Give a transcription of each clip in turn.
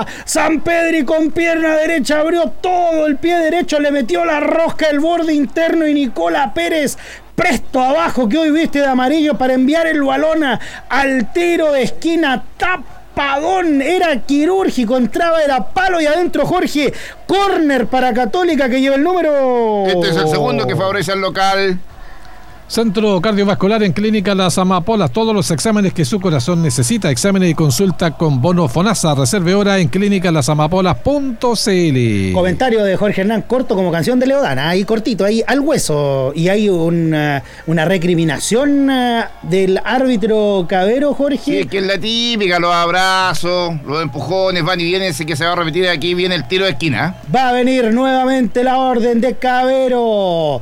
Sampedri con pierna derecha abrió todo el pie derecho, le metió la rosca el borde interno y Nicola Pérez presto abajo, que hoy viste de amarillo, para enviar el balón al tiro de esquina. Tapadón, era quirúrgico, entraba, era palo y adentro, Jorge. Córner para Católica, que lleva el número. Este es el segundo que favorece al local. Centro Cardiovascular en Clínica Las Amapolas. Todos los exámenes que su corazón necesita. Exámenes y consulta con bono FONASA. Reserve hora en clínicaslasamapolas.cl. Comentario de Jorge Hernán, corto como canción de Leodana. Ahí cortito, ahí al hueso. Y hay una recriminación del árbitro Cavero, Jorge. Sí, que es la típica, los abrazos, los empujones, van y vienen. Así que se va a repetir aquí, viene el tiro de esquina. Va a venir nuevamente la orden de Cavero.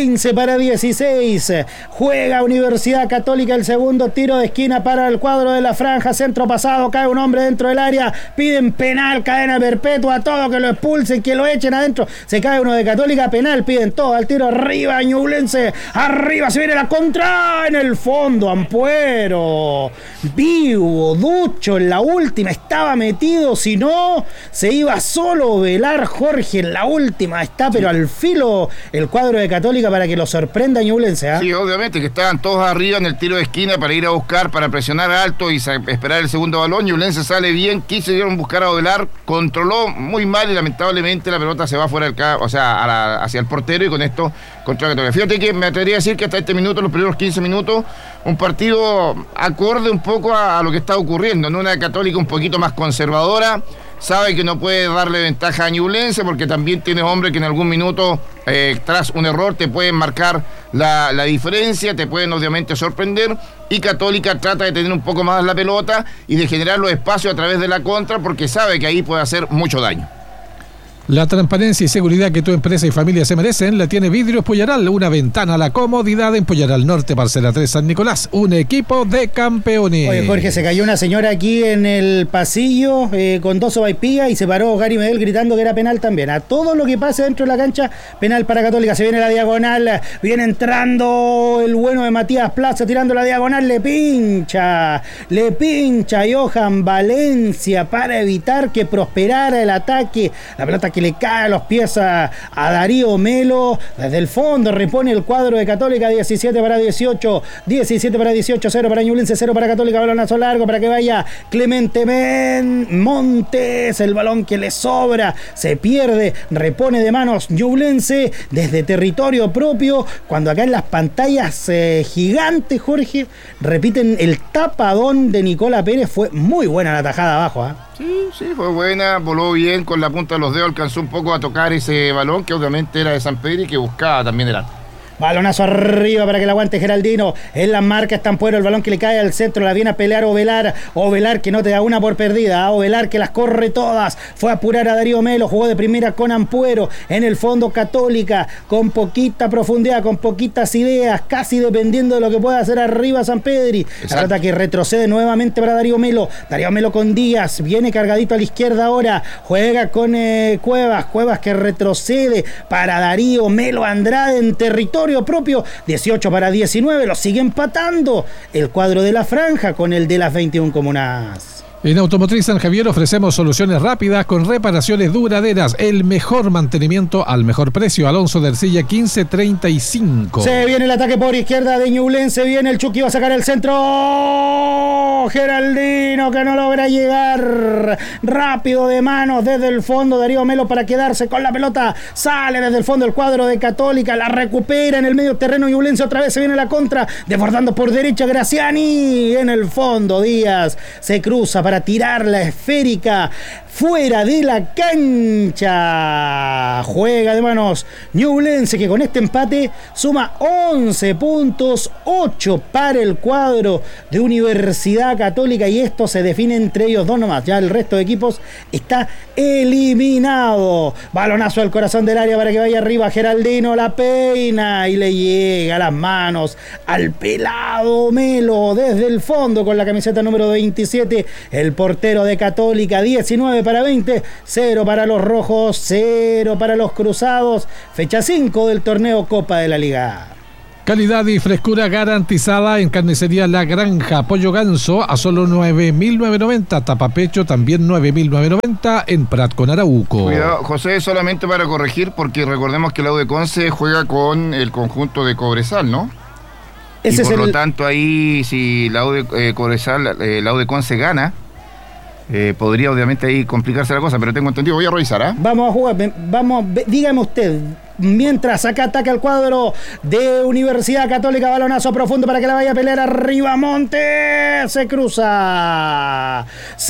15-16. Juega Universidad Católica el segundo tiro de esquina para el cuadro de la franja. Centro pasado, cae un hombre dentro del área. Piden penal, cadena perpetua, todo, que lo expulsen, que lo echen adentro. Se cae uno de Católica, penal, piden todo al tiro arriba, Ñublense. Arriba se viene la contra. En el fondo, Ampuero. Vivo, ducho en la última, estaba metido. Si no, se iba solo Velar, Jorge. En la última está, pero al filo el cuadro de Católica para que lo sorprenda Ñublense. Sí, obviamente que estaban todos arriba en el tiro de esquina para ir a buscar, para presionar alto y esperar el segundo balón. Ñublense sale bien, quisieron buscar a Ovelar, controló muy mal y lamentablemente la pelota se va fuera del campo, o sea, hacia el portero, y con esto contra la Católica. Fíjate que me atrevería a decir que hasta este minuto, los primeros 15 minutos, un partido acorde un poco a lo que está ocurriendo, ¿no? Una Católica un poquito más conservadora. Sabe que no puede darle ventaja a Ñublense porque también tiene hombres que en algún minuto, tras un error, te pueden marcar la diferencia, te pueden obviamente sorprender, y Católica trata de tener un poco más la pelota y de generar los espacios a través de la contra porque sabe que ahí puede hacer mucho daño. La transparencia y seguridad que tu empresa y familia se merecen la tiene Vidrios Pullaral, una ventana a la comodidad en Pullaral Norte, parcela 3 San Nicolás, un equipo de campeones. Oye, Jorge, se cayó una señora aquí en el pasillo con 2 sopaipillas y se paró Gary Medel gritando que era penal también. A todo lo que pase dentro de la cancha, penal para Católica. Se viene la diagonal, viene entrando el bueno de Matías Plaza, tirando la diagonal, le pincha Johan Valencia para evitar que prosperara el ataque. La pelota que le cae a los pies a Darío Melo. Desde el fondo repone el cuadro de Católica. 17-18, 0 para Ñublense, 0 para Católica. Balonazo largo para que vaya Clemente Montes. El balón que le sobra se pierde, repone de manos Ñublense desde territorio propio, cuando acá en las pantallas gigantes, Jorge, repiten el tapadón de Nicola Pérez. Fue muy buena la tajada abajo, ¿eh? Sí, fue buena, voló bien con la punta de los dedos, alcanzó un poco a tocar ese balón que obviamente era de Sampedri, que buscaba también delante. Balonazo arriba para que la aguante Geraldino. En la marca está Ampuero, el balón que le cae al centro, la viene a pelear Ovelar. Ovelar que no te da una por perdida. Ovelar que las corre todas. Fue a apurar a Darío Melo, jugó de primera con Ampuero. En el fondo Católica, con poquita profundidad, con poquitas ideas, casi dependiendo de lo que pueda hacer arriba Sampedri. La pelota que retrocede nuevamente para Darío Melo. Darío Melo con Díaz, viene cargadito a la izquierda ahora. Juega con Cuevas que retrocede para Darío Melo Andrade en territorio propio. 18-19, lo sigue empatando el cuadro de la franja con el de las 21 comunas. En Automotriz San Javier ofrecemos soluciones rápidas con reparaciones duraderas, el mejor mantenimiento al mejor precio. Alonso de Ercilla 1535. Se viene el ataque por izquierda de Ñublense, viene el Chucky, va a sacar el centro. Geraldino que no logra llegar. Rápido de manos desde el fondo Darío Melo para quedarse con la pelota. Sale desde el fondo el cuadro de Católica, la recupera en el medio terreno Ñublense, otra vez se viene la contra, desbordando por derecha Graciani. En el fondo Díaz se cruza para tirar la esférica fuera de la cancha. Juega de manos Ñublense, que con este empate suma 11 puntos, 8 para el cuadro de Universidad Católica, y esto se define entre ellos dos nomás. Ya el resto de equipos está eliminado. Balonazo al corazón del área para que vaya arriba Geraldino, la peina y le llega a las manos al pelado Melo desde el fondo con la camiseta número 27. El portero de Católica. 19-20, 0 para los rojos, 0 para los cruzados. Fecha 5 del torneo Copa de la Liga. Calidad y frescura garantizada en Carnicería La Granja. Pollo ganso a solo 9.990. Tapapecho también 9.990 en Prat con Arauco. Cuidado, José, solamente para corregir, porque recordemos que la U de Conce juega con el conjunto de Cobresal, ¿no? Ese y por es lo tanto ahí, si la U de Cobresal, la U de Conce gana, podría obviamente ahí complicarse la cosa, pero tengo entendido, voy a revisar, ¿ah? Vamos a jugar, dígame usted. Mientras acá ataca el cuadro de Universidad Católica, balonazo profundo para que la vaya a pelear arriba Montes, se cruza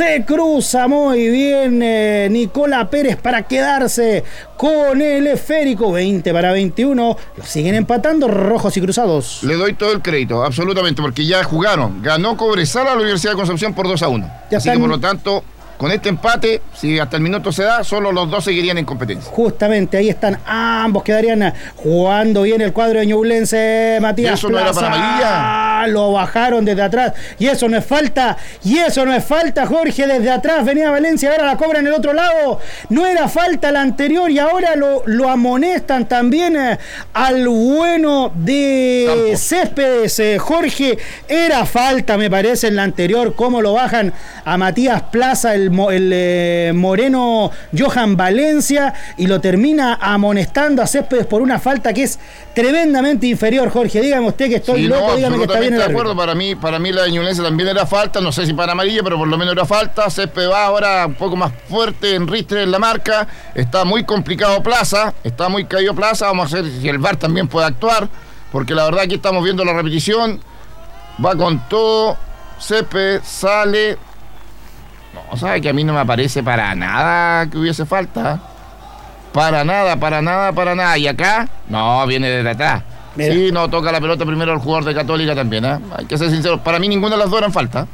muy bien Nicola Pérez para quedarse con el esférico. 20-21, lo siguen empatando rojos y cruzados. Le doy todo el crédito, absolutamente, porque ya jugaron, ganó Cobresal a la Universidad de Concepción por 2-1, así que por lo tanto, con este empate, si hasta el minuto se da, solo los dos seguirían en competencia. Justamente, ahí están, ambos quedarían jugando bien el cuadro de Ñublense. Matías ¿Eso no era para amarilla? Lo bajaron desde atrás, y eso no es falta, Jorge, desde atrás venía Valencia, ahora la cobra en el otro lado, no era falta la anterior, y ahora lo amonestan también al bueno de Campos. Céspedes. Jorge, era falta, me parece, en la anterior, cómo lo bajan a Matías Plaza, el moreno Johan Valencia, y lo termina amonestando a Céspedes por una falta que es tremendamente inferior. Jorge, dígame usted que estoy loco, dígame que está bien el de árbitro. acuerdo, para mí la de Ñublense también era falta, no sé si para amarilla, pero por lo menos era falta. Césped va ahora un poco más fuerte en Ristre en la marca, está muy complicado Plaza, está muy caído Plaza, vamos a ver si el VAR también puede actuar, porque la verdad aquí estamos viendo la repetición, va con todo, Césped sale. No, sabe que a mí no me aparece para nada que hubiese falta. Para nada. Y acá, no, viene desde atrás. Mira. Sí, no, toca la pelota primero el jugador de Católica también, ¿eh? Hay que ser sinceros, para mí ninguna de las dos eran falta.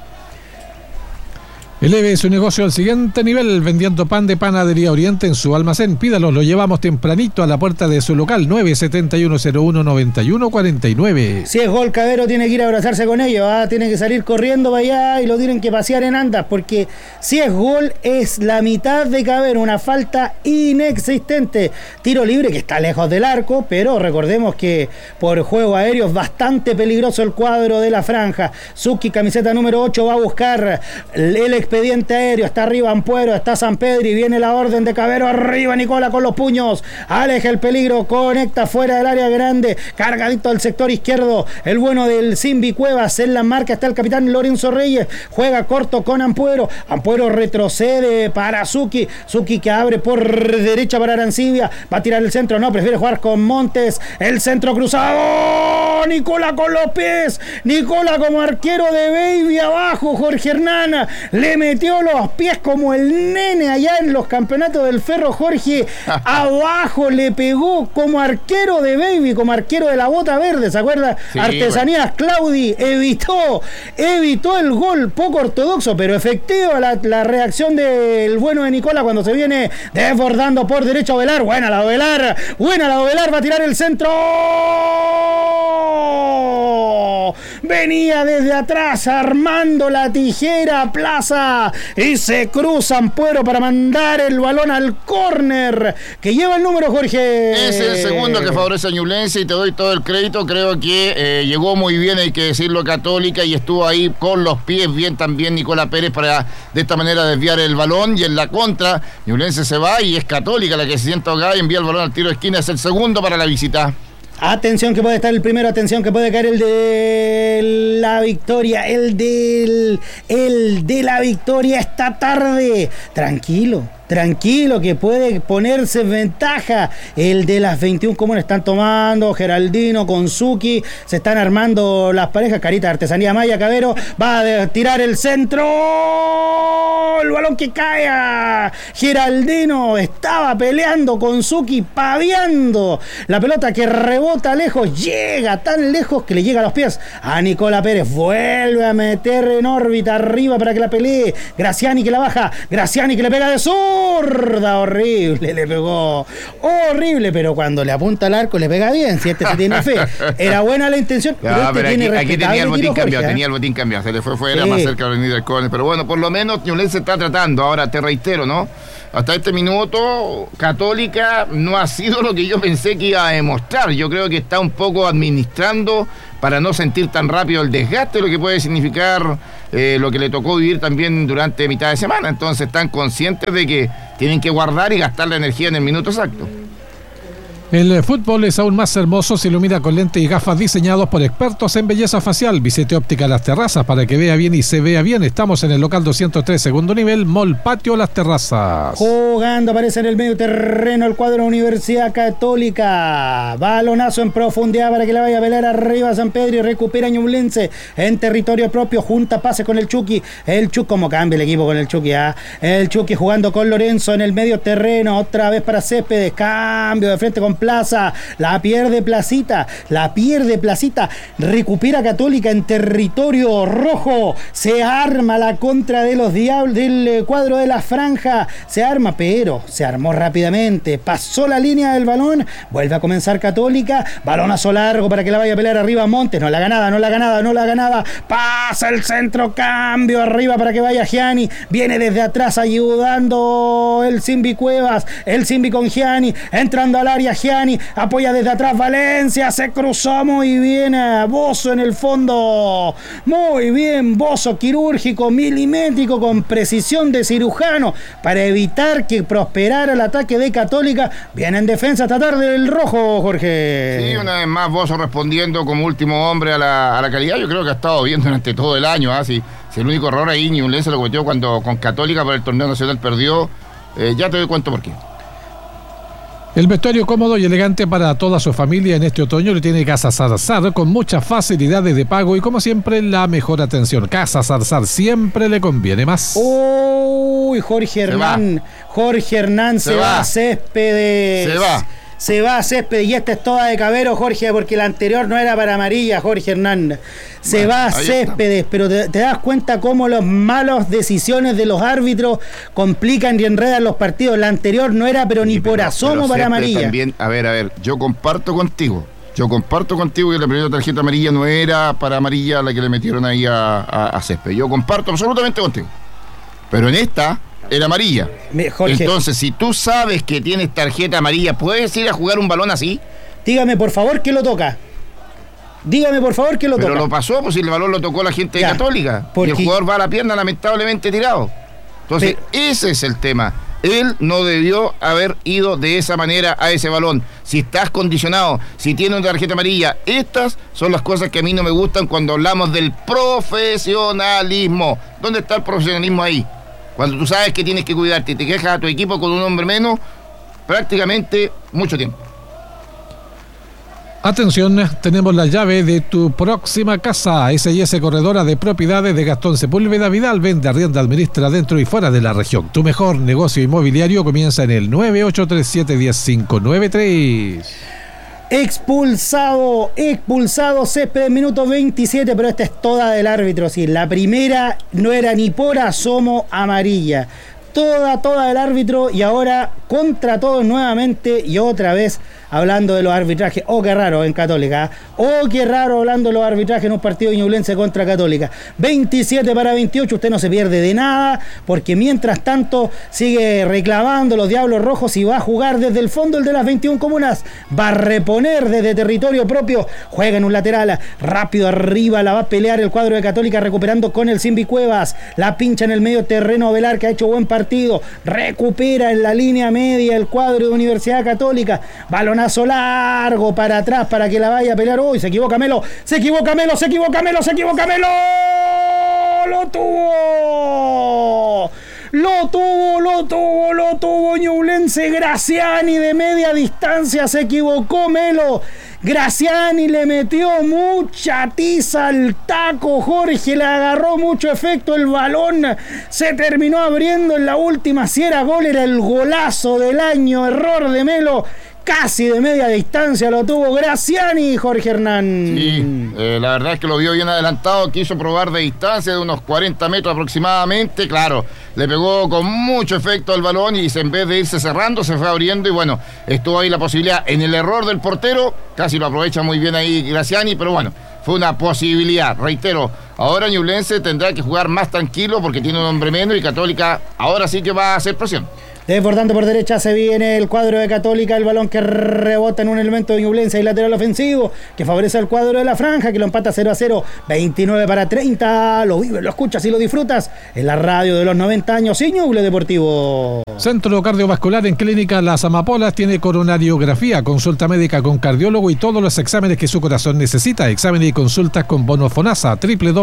Eleve su negocio al siguiente nivel vendiendo pan de Panadería Oriente en su almacén. Pídalo, lo llevamos tempranito a la puerta de su local, 971019149. Si es gol, Cabero tiene que ir a abrazarse con ellos, tiene que salir corriendo para allá y lo tienen que pasear en andas, porque si es gol es la mitad de Cabero, una falta inexistente. Tiro libre que está lejos del arco, pero recordemos que por juego aéreo es bastante peligroso el cuadro de la franja. Zucchi, camiseta número 8, va a buscar el expediente aéreo, está arriba Ampuero, está San Pedro y viene la orden de Cabero, arriba Nicola con los puños, aleja el peligro, conecta fuera del área grande, cargadito al sector izquierdo, el bueno del Simbi Cuevas, en la marca está el capitán Lorenzo Reyes, juega corto con Ampuero, Ampuero retrocede para Zucchi que abre por derecha para Arancibia, va a tirar el centro, no, prefiere jugar con Montes, el centro cruzado, Nicola con los pies, Nicola como arquero de Baby abajo, Jorge Hernán, le metió los pies como el nene allá en los campeonatos del Ferro, Jorge, abajo le pegó como arquero de Baby, como arquero de la bota verde, ¿se acuerda? Sí, Artesanías Claudi evitó el gol poco ortodoxo, pero efectiva la reacción del bueno de Nicola cuando se viene desbordando por derecha Ovelar, buena la Ovelar, va a tirar el centro, venía desde atrás armando la tijera Plaza y se cruza Ampuero para mandar el balón al córner que lleva el número, Jorge. Es el segundo que favorece a Ñublense y te doy todo el crédito. Creo que llegó muy bien, hay que decirlo, Católica, y estuvo ahí con los pies bien también Nicola Pérez para de esta manera desviar el balón, y en la contra Ñublense se va y es Católica la que se sienta ahogada y envía el balón al tiro de esquina. Es el segundo para la visita. Atención que puede estar el primero, atención que puede caer el de la victoria, el de la victoria esta tarde. Tranquilo, que puede ponerse en ventaja el de las 21, como le están tomando Geraldino con Zucchi, se están armando las parejas. Carita, Artesanía Maya, Cabero va a tirar el centro, el balón que cae a Geraldino, estaba peleando con Zucchi, paviando la pelota que rebota lejos, llega tan lejos que le llega a los pies a Nicola Pérez, vuelve a meter en órbita arriba para que la pelee Graciani, que la baja, Graciani que le pega de sur. zurda, horrible, le pegó, horrible, pero cuando le apunta al arco le pega bien, si este se tiene fe. Era buena la intención, pero aquí tenía el botín cambiado, Jorge, tenía el botín cambiado, se le fue fuera, sí, más cerca de venir del córner, pero bueno, por lo menos Ñublense está tratando. Ahora te reitero, ¿no? Hasta este minuto, Católica no ha sido lo que yo pensé que iba a demostrar. Yo creo que está un poco administrando para no sentir tan rápido el desgaste, lo que puede significar lo que le tocó vivir también durante mitad de semana. Entonces están conscientes de que tienen que guardar y gastar la energía en el minuto exacto. El fútbol es aún más hermoso si lo mira con lentes y gafas diseñados por expertos en belleza facial. Visite Óptica Las Terrazas para que vea bien y se vea bien. Estamos en el local 203, segundo nivel, Mall Patio Las Terrazas. Jugando, aparece en el medio terreno el cuadro de Universidad Católica. Balonazo en profundidad para que la vaya a pelear arriba San Pedro y recupera Ñublense en territorio propio. Junta pase con el Chucky. El Chucky, como cambia el equipo con el Chucky. El Chucky jugando con Lorenzo en el medio terreno. Otra vez para Céspedes. Cambio de frente con Plaza, la pierde Placita, recupera Católica en territorio rojo, se arma la contra de los diablos del cuadro de la franja, se arma, pero se armó rápidamente, pasó la línea del balón, vuelve a comenzar Católica, balonazo largo para que la vaya a pelear arriba Montes, no la ganada, pasa el centro, cambio arriba para que vaya Gianni, viene desde atrás ayudando el Simbi Cuevas, el Simbi con Gianni, entrando al área Gianni, apoya desde atrás Valencia, se cruzó muy bien Bozo en el fondo, muy bien Bozo, quirúrgico, milimétrico, con precisión de cirujano para evitar que prosperara el ataque de Católica. Viene en defensa esta tarde el rojo, Jorge. Sí, una vez más Bozo respondiendo como último hombre a la calidad. Yo creo que ha estado bien durante todo el año, si el único error ahí Ñublense lo cometió cuando con Católica por el torneo nacional perdió, ya te doy cuenta por qué. El vestuario cómodo y elegante para toda su familia en este otoño lo tiene Casa Zarzar, con muchas facilidades de pago y como siempre la mejor atención. Casa Zarzar siempre le conviene más. Uy, Jorge Hernán se va a Céspedes. Se va a Céspedes y esta es toda de Cabero, Jorge, porque la anterior no era para amarilla, Jorge Hernán. Se va a Céspedes, pero te das cuenta cómo las malas decisiones de los árbitros complican y enredan los partidos. La anterior no era, pero ni por asomo para amarilla. También, a ver, yo comparto contigo que la primera tarjeta amarilla no era para amarilla la que le metieron ahí a Céspedes. Yo comparto absolutamente contigo. Pero en esta era amarilla. Jorge, entonces, si tú sabes que tienes tarjeta amarilla, ¿puedes ir a jugar un balón así? Dígame, por favor, que lo toca. Pero lo pasó, pues si el balón lo tocó la gente de Católica. Y el jugador va a la pierna lamentablemente tirado. Entonces, ese es el tema. Él no debió haber ido de esa manera a ese balón. Si estás condicionado, si tienes una tarjeta amarilla, estas son las cosas que a mí no me gustan cuando hablamos del profesionalismo. ¿Dónde está el profesionalismo ahí? Cuando tú sabes que tienes que cuidarte y te quejas a tu equipo con un hombre menos, prácticamente mucho tiempo. Atención, tenemos la llave de tu próxima casa. S&S Corredora de Propiedades de Gastón Sepúlveda Vidal. Vende, arrienda, administra dentro y fuera de la región. Tu mejor negocio inmobiliario comienza en el 9837-10593. Expulsado Céspedes, minuto 27, pero esta es toda del árbitro. Sí, la primera no era ni por asomo amarilla. Toda del árbitro y ahora contra todos nuevamente y otra vez hablando de los arbitrajes. Oh, qué raro en Católica. Oh, qué raro hablando de los arbitrajes en un partido de Ñublense contra Católica. 27-28, usted no se pierde de nada porque mientras tanto sigue reclamando los Diablos Rojos y va a jugar desde el fondo el de las 21 comunas. Va a reponer desde territorio propio. Juega en un lateral. Rápido arriba la va a pelear el cuadro de Católica recuperando con el Simbi Cuevas. La pincha en el medio terreno Velar que ha hecho buen partido. Recupera en la línea media el cuadro de Universidad Católica. Balonazo largo para atrás para que la vaya a pelear. Uy, se equivoca Melo. Lo tuvo Ñublense. Graciani de media distancia, se equivocó Melo. Graciani le metió mucha tiza al taco, Jorge, le agarró mucho efecto el balón, se terminó abriendo en la última, si era gol era el golazo del año, error de Melo. casi de media distancia lo tuvo Graziani, Jorge Hernán. Sí, la verdad es que lo vio bien adelantado, quiso probar de distancia de unos 40 metros aproximadamente, claro, le pegó con mucho efecto al balón y en vez de irse cerrando se fue abriendo y bueno, estuvo ahí la posibilidad en el error del portero, casi lo aprovecha muy bien ahí Graziani, pero bueno, fue una posibilidad, reitero, ahora Ñublense tendrá que jugar más tranquilo porque tiene un hombre menos y Católica ahora sí que va a hacer presión. Desbordando por derecha se viene el cuadro de Católica, el balón que rebota en un elemento de Ñublense y lateral ofensivo que favorece al cuadro de la franja que lo empata 0-0, 29-30, lo vives, lo escuchas y lo disfrutas en la radio de los 90 años y Ñuble Deportivo. Centro Cardiovascular en Clínica Las Amapolas tiene coronariografía, consulta médica con cardiólogo y todos los exámenes que su corazón necesita. Exámenes y consultas con bono FONASA,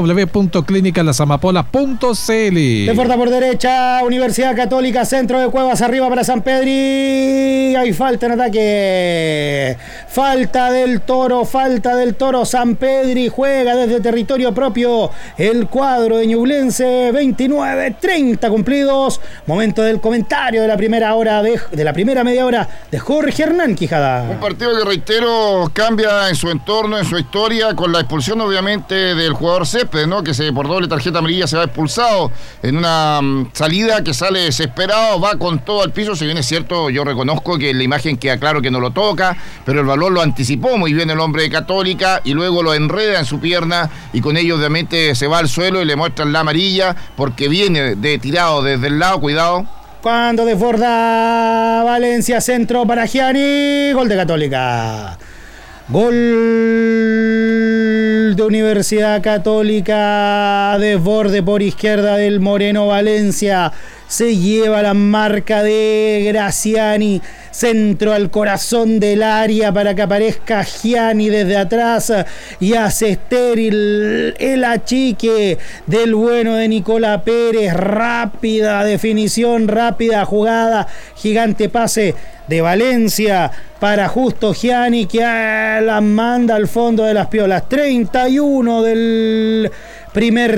www.clinicalasamapolas.cl. Desborda por derecha, Universidad Católica, centro de Cuevas arriba para San Pedri. Hay falta en ataque. Falta del Toro. San Pedri juega desde territorio propio. El cuadro de Ñublense, 29-30 cumplidos. Momento del comentario de la primera media hora de Jorge Hernán Quijada. Un partido que, reitero, cambia en su entorno, en su historia, con la expulsión obviamente del jugador Céspedes, ¿no? Que por doble tarjeta amarilla se va expulsado en una salida que sale desesperado, va con todo al piso. Si bien es cierto, yo reconozco que en la imagen queda claro que no lo toca, pero el balón lo anticipó muy bien el hombre de Católica y luego lo enreda en su pierna y con ello obviamente se va al suelo y le muestran la amarilla porque viene tirado desde el lado, cuidado. Cuando desborda Valencia, centro para Gianni, gol de Católica. Gol de Universidad Católica, desborde por izquierda del Moreno Valencia. Se lleva la marca de Graziani, centro al corazón del área para que aparezca Gianni desde atrás y hace estéril el achique del bueno de Nicolás Pérez. Rápida definición, rápida jugada, gigante pase de Valencia para Justo Gianni que la manda al fondo de las piolas. 31 del primer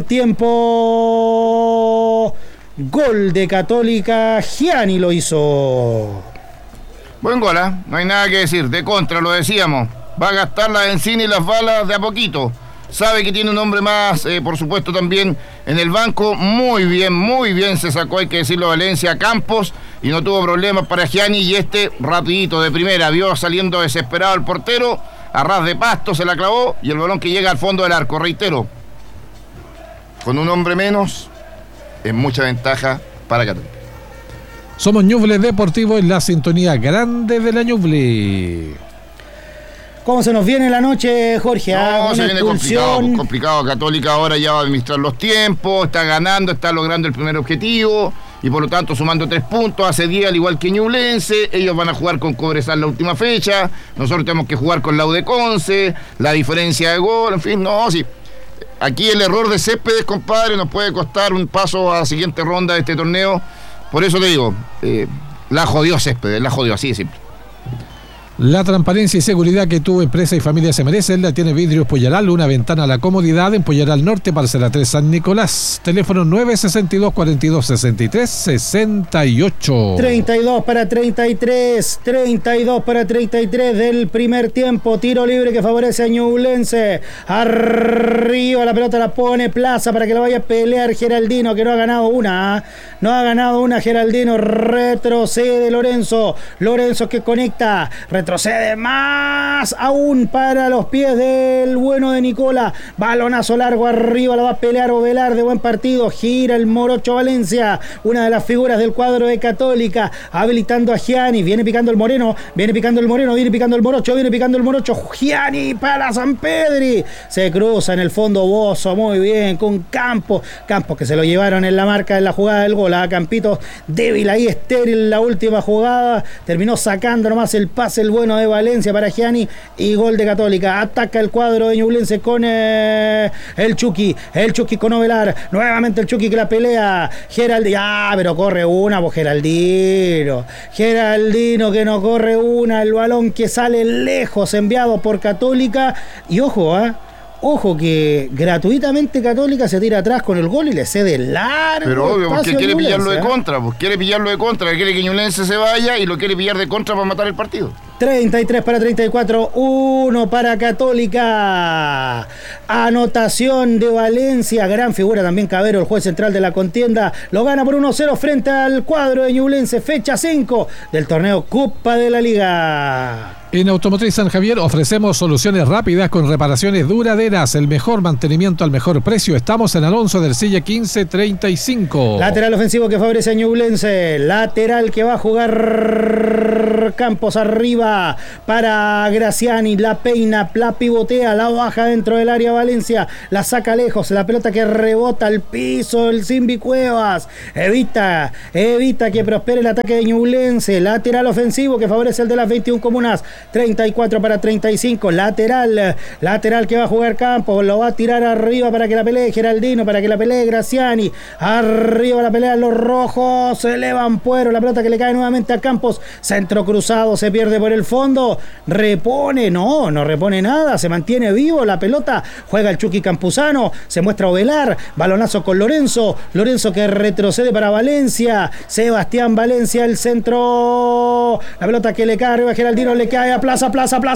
tiempo. Gol de Católica, Gianni lo hizo. Buen gol, ¿eh? No hay nada que decir, de contra, lo decíamos. Va a gastar la benzina y las balas de a poquito. Sabe que tiene un hombre más, por supuesto también en el banco. Muy bien se sacó, hay que decirlo, Valencia Campos y no tuvo problemas para Gianni y rapidito de primera, vio saliendo desesperado el portero, a ras de pasto se la clavó y el balón que llega al fondo del arco, reitero, con un hombre menos, es mucha ventaja para Católica. Somos Ñuble Deportivo en la sintonía grande de la Ñuble. ¿Cómo se nos viene la noche, Jorge? No, se viene complicado. Católica ahora ya va a administrar los tiempos, está ganando, está logrando el primer objetivo y por lo tanto sumando 3 puntos, hace 10 al igual que Ñublense. Ellos van a jugar con Cobresal la última fecha, nosotros tenemos que jugar con la U de Conce, la diferencia de gol, en fin, no, sí. Aquí el error de Céspedes, compadre, nos puede costar un paso a la siguiente ronda de este torneo. Por eso te digo, la jodió Céspedes, así de simple. La transparencia y seguridad que tu empresa y familia se merecen la tiene Vidrios Pollaral, una ventana a la comodidad en Pollaral Norte, parcela 3 San Nicolás. Teléfono 962-42-63-68. 32 para 33 del primer tiempo. Tiro libre que favorece a Ñublense. Arriba la pelota la pone Plaza para que la vaya a pelear Geraldino, que no ha ganado una. Geraldino, retrocede Lorenzo que conecta. Retrocede más aún para los pies del bueno de Nicola. Balonazo largo arriba, la va a pelear Ovelar, de buen partido. Gira el Morocho Valencia, una de las figuras del cuadro de Católica, habilitando a Gianni. Viene picando el Morocho. Gianni para San Pedri. Se cruza en el fondo Bozo, muy bien, con Campos que se lo llevaron en la marca en la jugada del gol. A Campito débil ahí, estéril la última jugada. Terminó sacando nomás el pase el bueno de Valencia para Gianni y gol de Católica. Ataca el cuadro de Ñublense con el Chucky con Ovelar, nuevamente el Chucky que la pelea. Geraldino, pero corre una, pues Geraldino que no corre una, el balón que sale lejos enviado por Católica y ojo que gratuitamente Católica se tira atrás con el gol y le cede largo. Pero obvio, porque quiere pillarlo de contra, quiere que Ñublense se vaya y lo quiere pillar de contra para matar el partido. 33 para 34, 1 para Católica. Anotación de Valencia, gran figura también Cabero, el juez central de la contienda. Lo gana por 1-0 frente al cuadro de Ñublense, fecha 5 del torneo Copa de la Liga. En Automotriz San Javier ofrecemos soluciones rápidas con reparaciones duraderas, el mejor mantenimiento al mejor precio. Estamos en Alonso del Silla 1535. Lateral ofensivo que favorece a Ñublense, lateral que va a jugar Campos arriba para Graciani, la peina, la pivotea, la baja dentro del área Valencia, la saca lejos, la pelota que rebota al piso, el Simbi Cuevas, evita que prospere el ataque de Ñublense, lateral ofensivo que favorece el de las 21 comunas, 34 para 35, lateral que va a jugar Campos, lo va a tirar arriba para que la pelee Geraldino, para que la pelee Graciani, arriba la pelea los rojos, se elevan Puero, la pelota que le cae nuevamente a Campos, centro cruzado, se pierde por el fondo, repone, no repone nada, se mantiene vivo la pelota, juega el Chucky Campuzano, se muestra Ovelar, balonazo con Lorenzo que retrocede para Valencia, Sebastián Valencia, el centro, la pelota que le cae arriba a Geraldino, le cae a Plaza,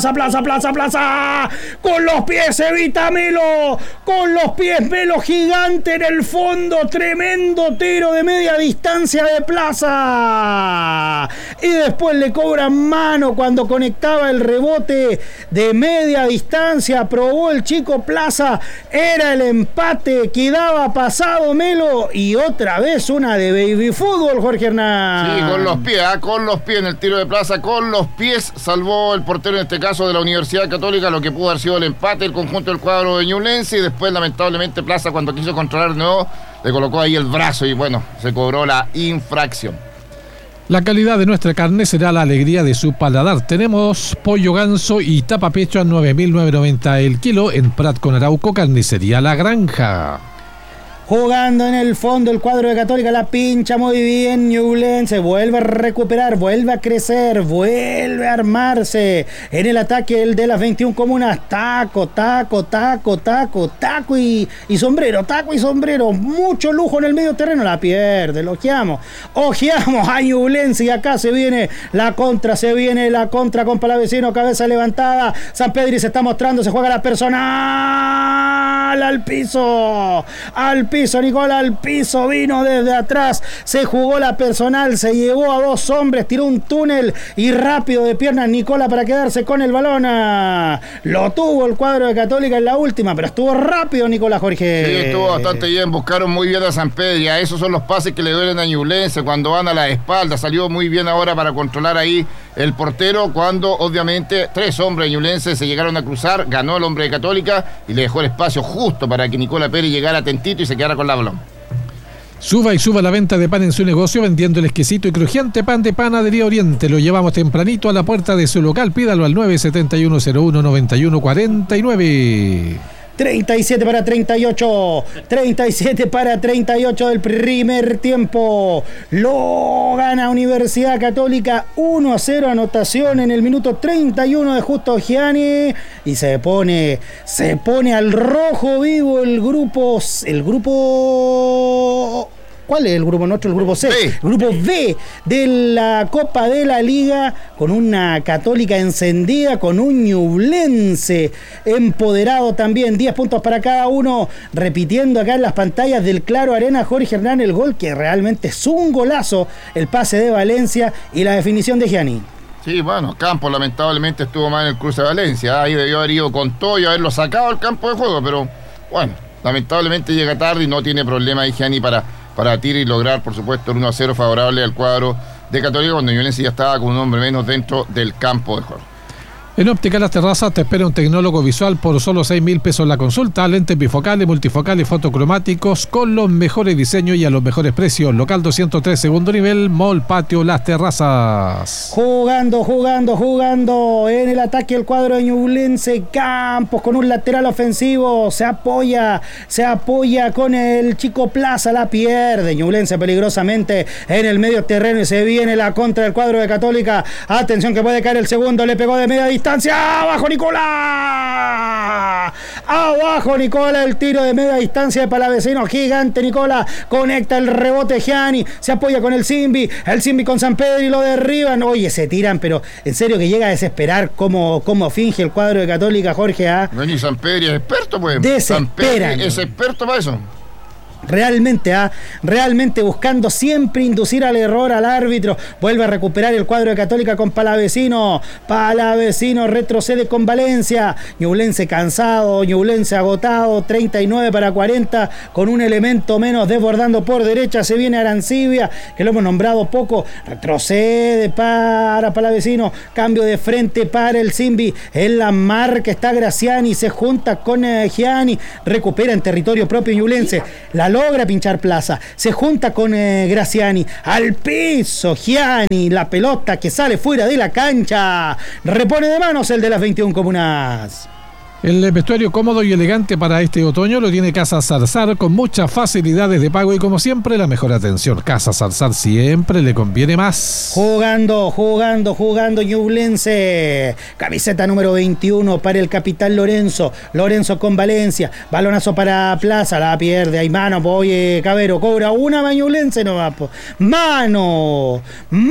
con los pies evita Melo, con los pies Melo, gigante en el fondo, tremendo tiro de media distancia de Plaza, y después le cobran mano cuando conectaba el rebote de media distancia, probó el chico Plaza, era el empate, quedaba pasado Melo, y otra vez una de baby fútbol, Jorge Hernán. Sí, con los pies en el tiro de Plaza, con los pies salvó el portero en este caso de la Universidad Católica, lo que pudo haber sido el empate, el conjunto del cuadro de Ñublense, y después lamentablemente Plaza, cuando quiso controlar de nuevo, le colocó ahí el brazo y bueno, se cobró la infracción. La calidad de nuestra carne será la alegría de su paladar. Tenemos pollo ganso y tapa pecho a 9.990 el kilo en Prat con Arauco, Carnicería La Granja. Jugando en el fondo el cuadro de Católica, la pincha muy bien Ñublense, vuelve a recuperar, vuelve a crecer, vuelve a armarse en el ataque el de las 21 comunas, taco y sombrero, mucho lujo en el medio terreno, la pierde, lo ojeamos a Ñublense, y acá se viene la contra con Palavecino, cabeza levantada, San Pedri se está mostrando, se juega la personal al piso, Nicola al piso, vino desde atrás, se jugó la personal, se llevó a dos hombres, tiró un túnel y rápido de piernas Nicola para quedarse con el balón. Lo tuvo el cuadro de Católica en la última, pero estuvo rápido Nicola, Jorge. Sí, estuvo bastante bien, buscaron muy bien a San Pedro, esos son los pases que le duelen a Ñublense cuando van a la espalda, salió muy bien ahora para controlar ahí el portero, cuando obviamente tres hombres de Ñublense se llegaron a cruzar, ganó el hombre de Católica y le dejó el espacio justo para que Nicola Pérez llegara atentito y se quedara con la balón. Suba la venta de pan en su negocio vendiendo el exquisito y crujiente pan de Panadería Oriente. Lo llevamos tempranito a la puerta de su local. Pídalo al 971019149. 37 para 38 del primer tiempo. Lo gana Universidad Católica 1-0, anotación en el minuto 31 de Justo Gianni, y se pone al rojo vivo el grupo. ¿Cuál es el grupo nuestro? El grupo C. El grupo B de la Copa de la Liga, con una Católica encendida, con un Ñublense empoderado también. 10 puntos para cada uno. Repitiendo acá en las pantallas del Claro Arena, Jorge Hernán, el gol que realmente es un golazo. El pase de Valencia y la definición de Gianni. Sí, bueno, Campos lamentablemente estuvo mal en el cruce de Valencia. Ahí debió haber ido con todo y haberlo sacado al campo de juego. Pero bueno, lamentablemente llega tarde y no tiene problema ahí Gianni para tirar y lograr, por supuesto, el 1-0 favorable al cuadro de Católica, cuando Ñublense ya estaba con un hombre menos dentro del campo de juego. En Óptica Las Terrazas te espera un tecnólogo visual por solo 6.000 pesos la consulta. Lentes bifocales, multifocales, fotocromáticos con los mejores diseños y a los mejores precios. Local 203, segundo nivel, Mall Patio Las Terrazas. Jugando en el ataque el cuadro de Ñublense. Campos con un lateral ofensivo. Se apoya con el chico Plaza. La pierde Ñublense peligrosamente en el medio terreno y se viene la contra del cuadro de Católica. Atención que puede caer el segundo. Le pegó de media distancia. distancia. ¡Abajo Nicola! ¡Abajo Nicola! El tiro de media distancia de Palavecino. Gigante Nicola. Conecta el rebote Gianni. Se apoya con el Simbi. El Simbi con San Pedro y lo derriban. Oye, se tiran, pero en serio que llega a desesperar cómo finge el cuadro de Católica, Jorge. Bueno, y San Pedro es experto, pues. Desesperan. Es experto para eso. Realmente buscando siempre inducir al error al árbitro. Vuelve a recuperar el cuadro de Católica con Palavecino retrocede con Valencia. Ñublense cansado, Ñublense agotado, 39-40 con un elemento menos, desbordando por derecha. Se viene Arancibia, que lo hemos nombrado poco, retrocede para Palavecino, cambio de frente para el Simbi. En la marca está Graciani, se junta con Gianni, recupera en territorio propio Ñublense, la logra pinchar Plaza, se junta con Graciani, al piso Gianni, la pelota que sale fuera de la cancha, repone de manos el de las 21 comunas. El vestuario cómodo y elegante para este otoño lo tiene Casa Zarzar, con muchas facilidades de pago y como siempre la mejor atención. Casa Zarzar siempre le conviene más. Jugando Ñublense. Camiseta número 21 para el capitán Lorenzo con Valencia. Balonazo para Plaza, la pierde. Hay mano, oye, Cabero, cobra una Ñublense, no va. Mano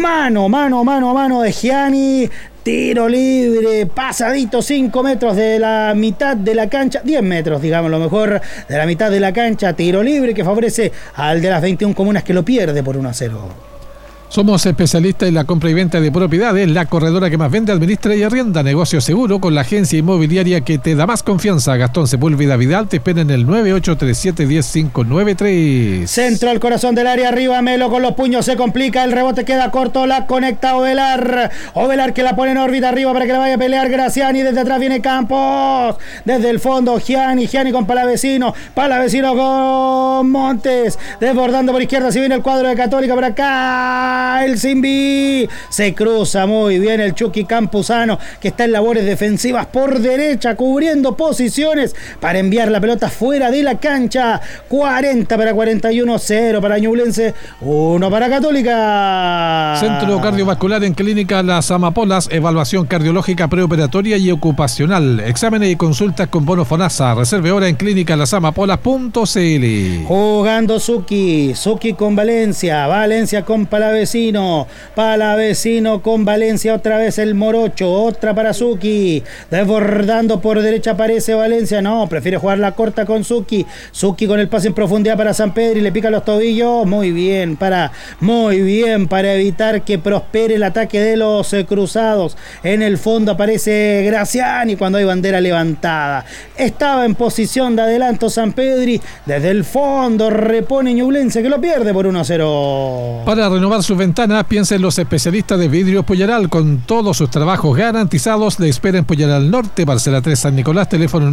de Gianni. Tiro libre, pasadito 5 metros de la mitad de la cancha, 10 metros, digamos, lo mejor de la mitad de la cancha. Tiro libre que favorece al de las 21 comunas, que lo pierde por 1-0. Somos especialistas en la compra y venta de propiedades, la corredora que más vende, administra y arrienda. Negocio seguro con la agencia inmobiliaria que te da más confianza. Gastón Sepúlveda Vidal te espera en el 9837-10593. Centro al corazón del área, arriba Melo con los puños, se complica, el rebote queda corto, la conecta Ovelar que la pone en órbita arriba para que la vaya a pelear Graciani. Desde atrás viene Campos, desde el fondo Gianni con Palavecino con Montes, desbordando por izquierda. Si viene el cuadro de Católica por acá, el Simbi, se cruza muy bien el Chucky Campuzano, que está en labores defensivas por derecha, cubriendo posiciones para enviar la pelota fuera de la cancha. 40-41, 0 para Ñublense, 1 para Católica. Centro cardiovascular en Clínica Las Amapolas, evaluación cardiológica preoperatoria y ocupacional, exámenes y consultas con bono FONASA. Reserve hora en clínicalasamapollas.cl. Jugando Suki con Valencia con Palavecino con Valencia, otra vez el Morocho, otra para Suki, desbordando por derecha aparece Valencia, no, prefiere jugar la corta con Suki con el pase en profundidad para San Pedro y le pica los tobillos, muy bien para evitar que prospere el ataque de los cruzados. En el fondo aparece Graciani cuando hay bandera levantada, estaba en posición de adelanto San Pedri, desde el fondo repone Ñublense, que lo pierde por 1-0. Para renovar sus ventanas, piensa en los especialistas de Vidrios Pullaral, con todos sus trabajos garantizados. Le espera en Pullaral Norte, parcela 3 San Nicolás, teléfono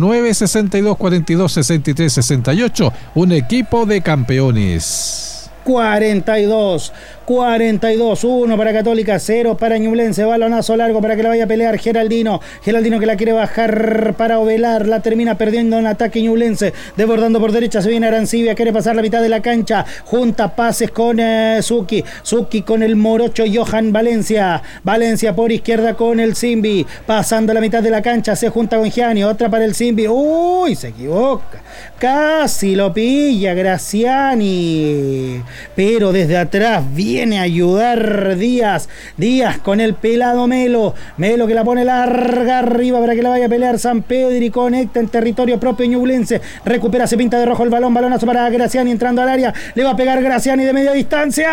962-42-63-68, un equipo de campeones. 42, 1 para Católica, 0 para Ñublense. Balonazo largo para que la vaya a pelear Geraldino que la quiere bajar para Ovelar, la termina perdiendo en ataque Ñublense, desbordando por derecha, se viene Arancibia, quiere pasar la mitad de la cancha, junta pases con Suki con el Morocho Johan Valencia por izquierda con el Simbi, pasando la mitad de la cancha, se junta con Gianni, otra para el Simbi, uy, se equivoca, casi lo pilla Graciani, pero desde atrás viene a ayudar Díaz con el pelado Melo que la pone larga arriba para que la vaya a pelear San Pedro y conecta en territorio propio Ñublense, recupera, se pinta de rojo el balonazo para Graciani entrando al área, le va a pegar Graciani de media distancia,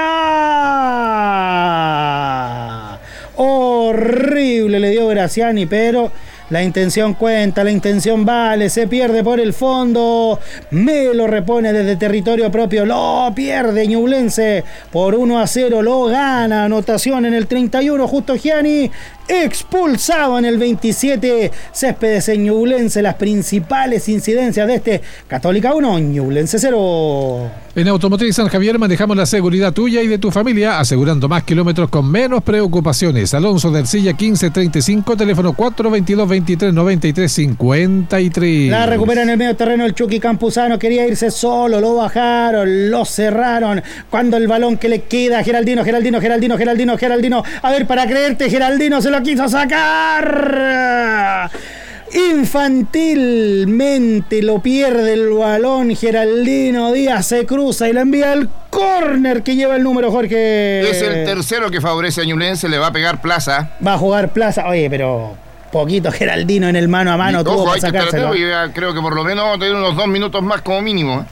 horrible le dio Graciani, pero la intención cuenta, la intención vale, se pierde por el fondo, Melo repone desde territorio propio, lo pierde Ñublense por 1-0, lo gana, anotación en el 31, justo Gianni, expulsado en el 27, Céspedes en Ñublense, las principales incidencias de este Católica 1, Ñublense 0. En Automotriz San Javier manejamos la seguridad tuya y de tu familia, asegurando más kilómetros con menos preocupaciones. Alonso de Ercilla 1535, teléfono 422-23-93-53. La recupera en el medio terreno el Chucky Campuzano, quería irse solo, lo bajaron, lo cerraron. Cuando el balón que le queda a Geraldino. A ver, para creerte, Geraldino se lo quiso sacar. Infantilmente lo pierde el balón Geraldino Díaz, se cruza y la envía al córner que lleva el número, Jorge. Es el tercero que favorece a Ñublense, le va a pegar Plaza. Va a jugar Plaza, oye, pero poquito Geraldino en el mano a mano tuvo para sacárselo. Creo que por lo menos tener unos 2 minutos más como mínimo.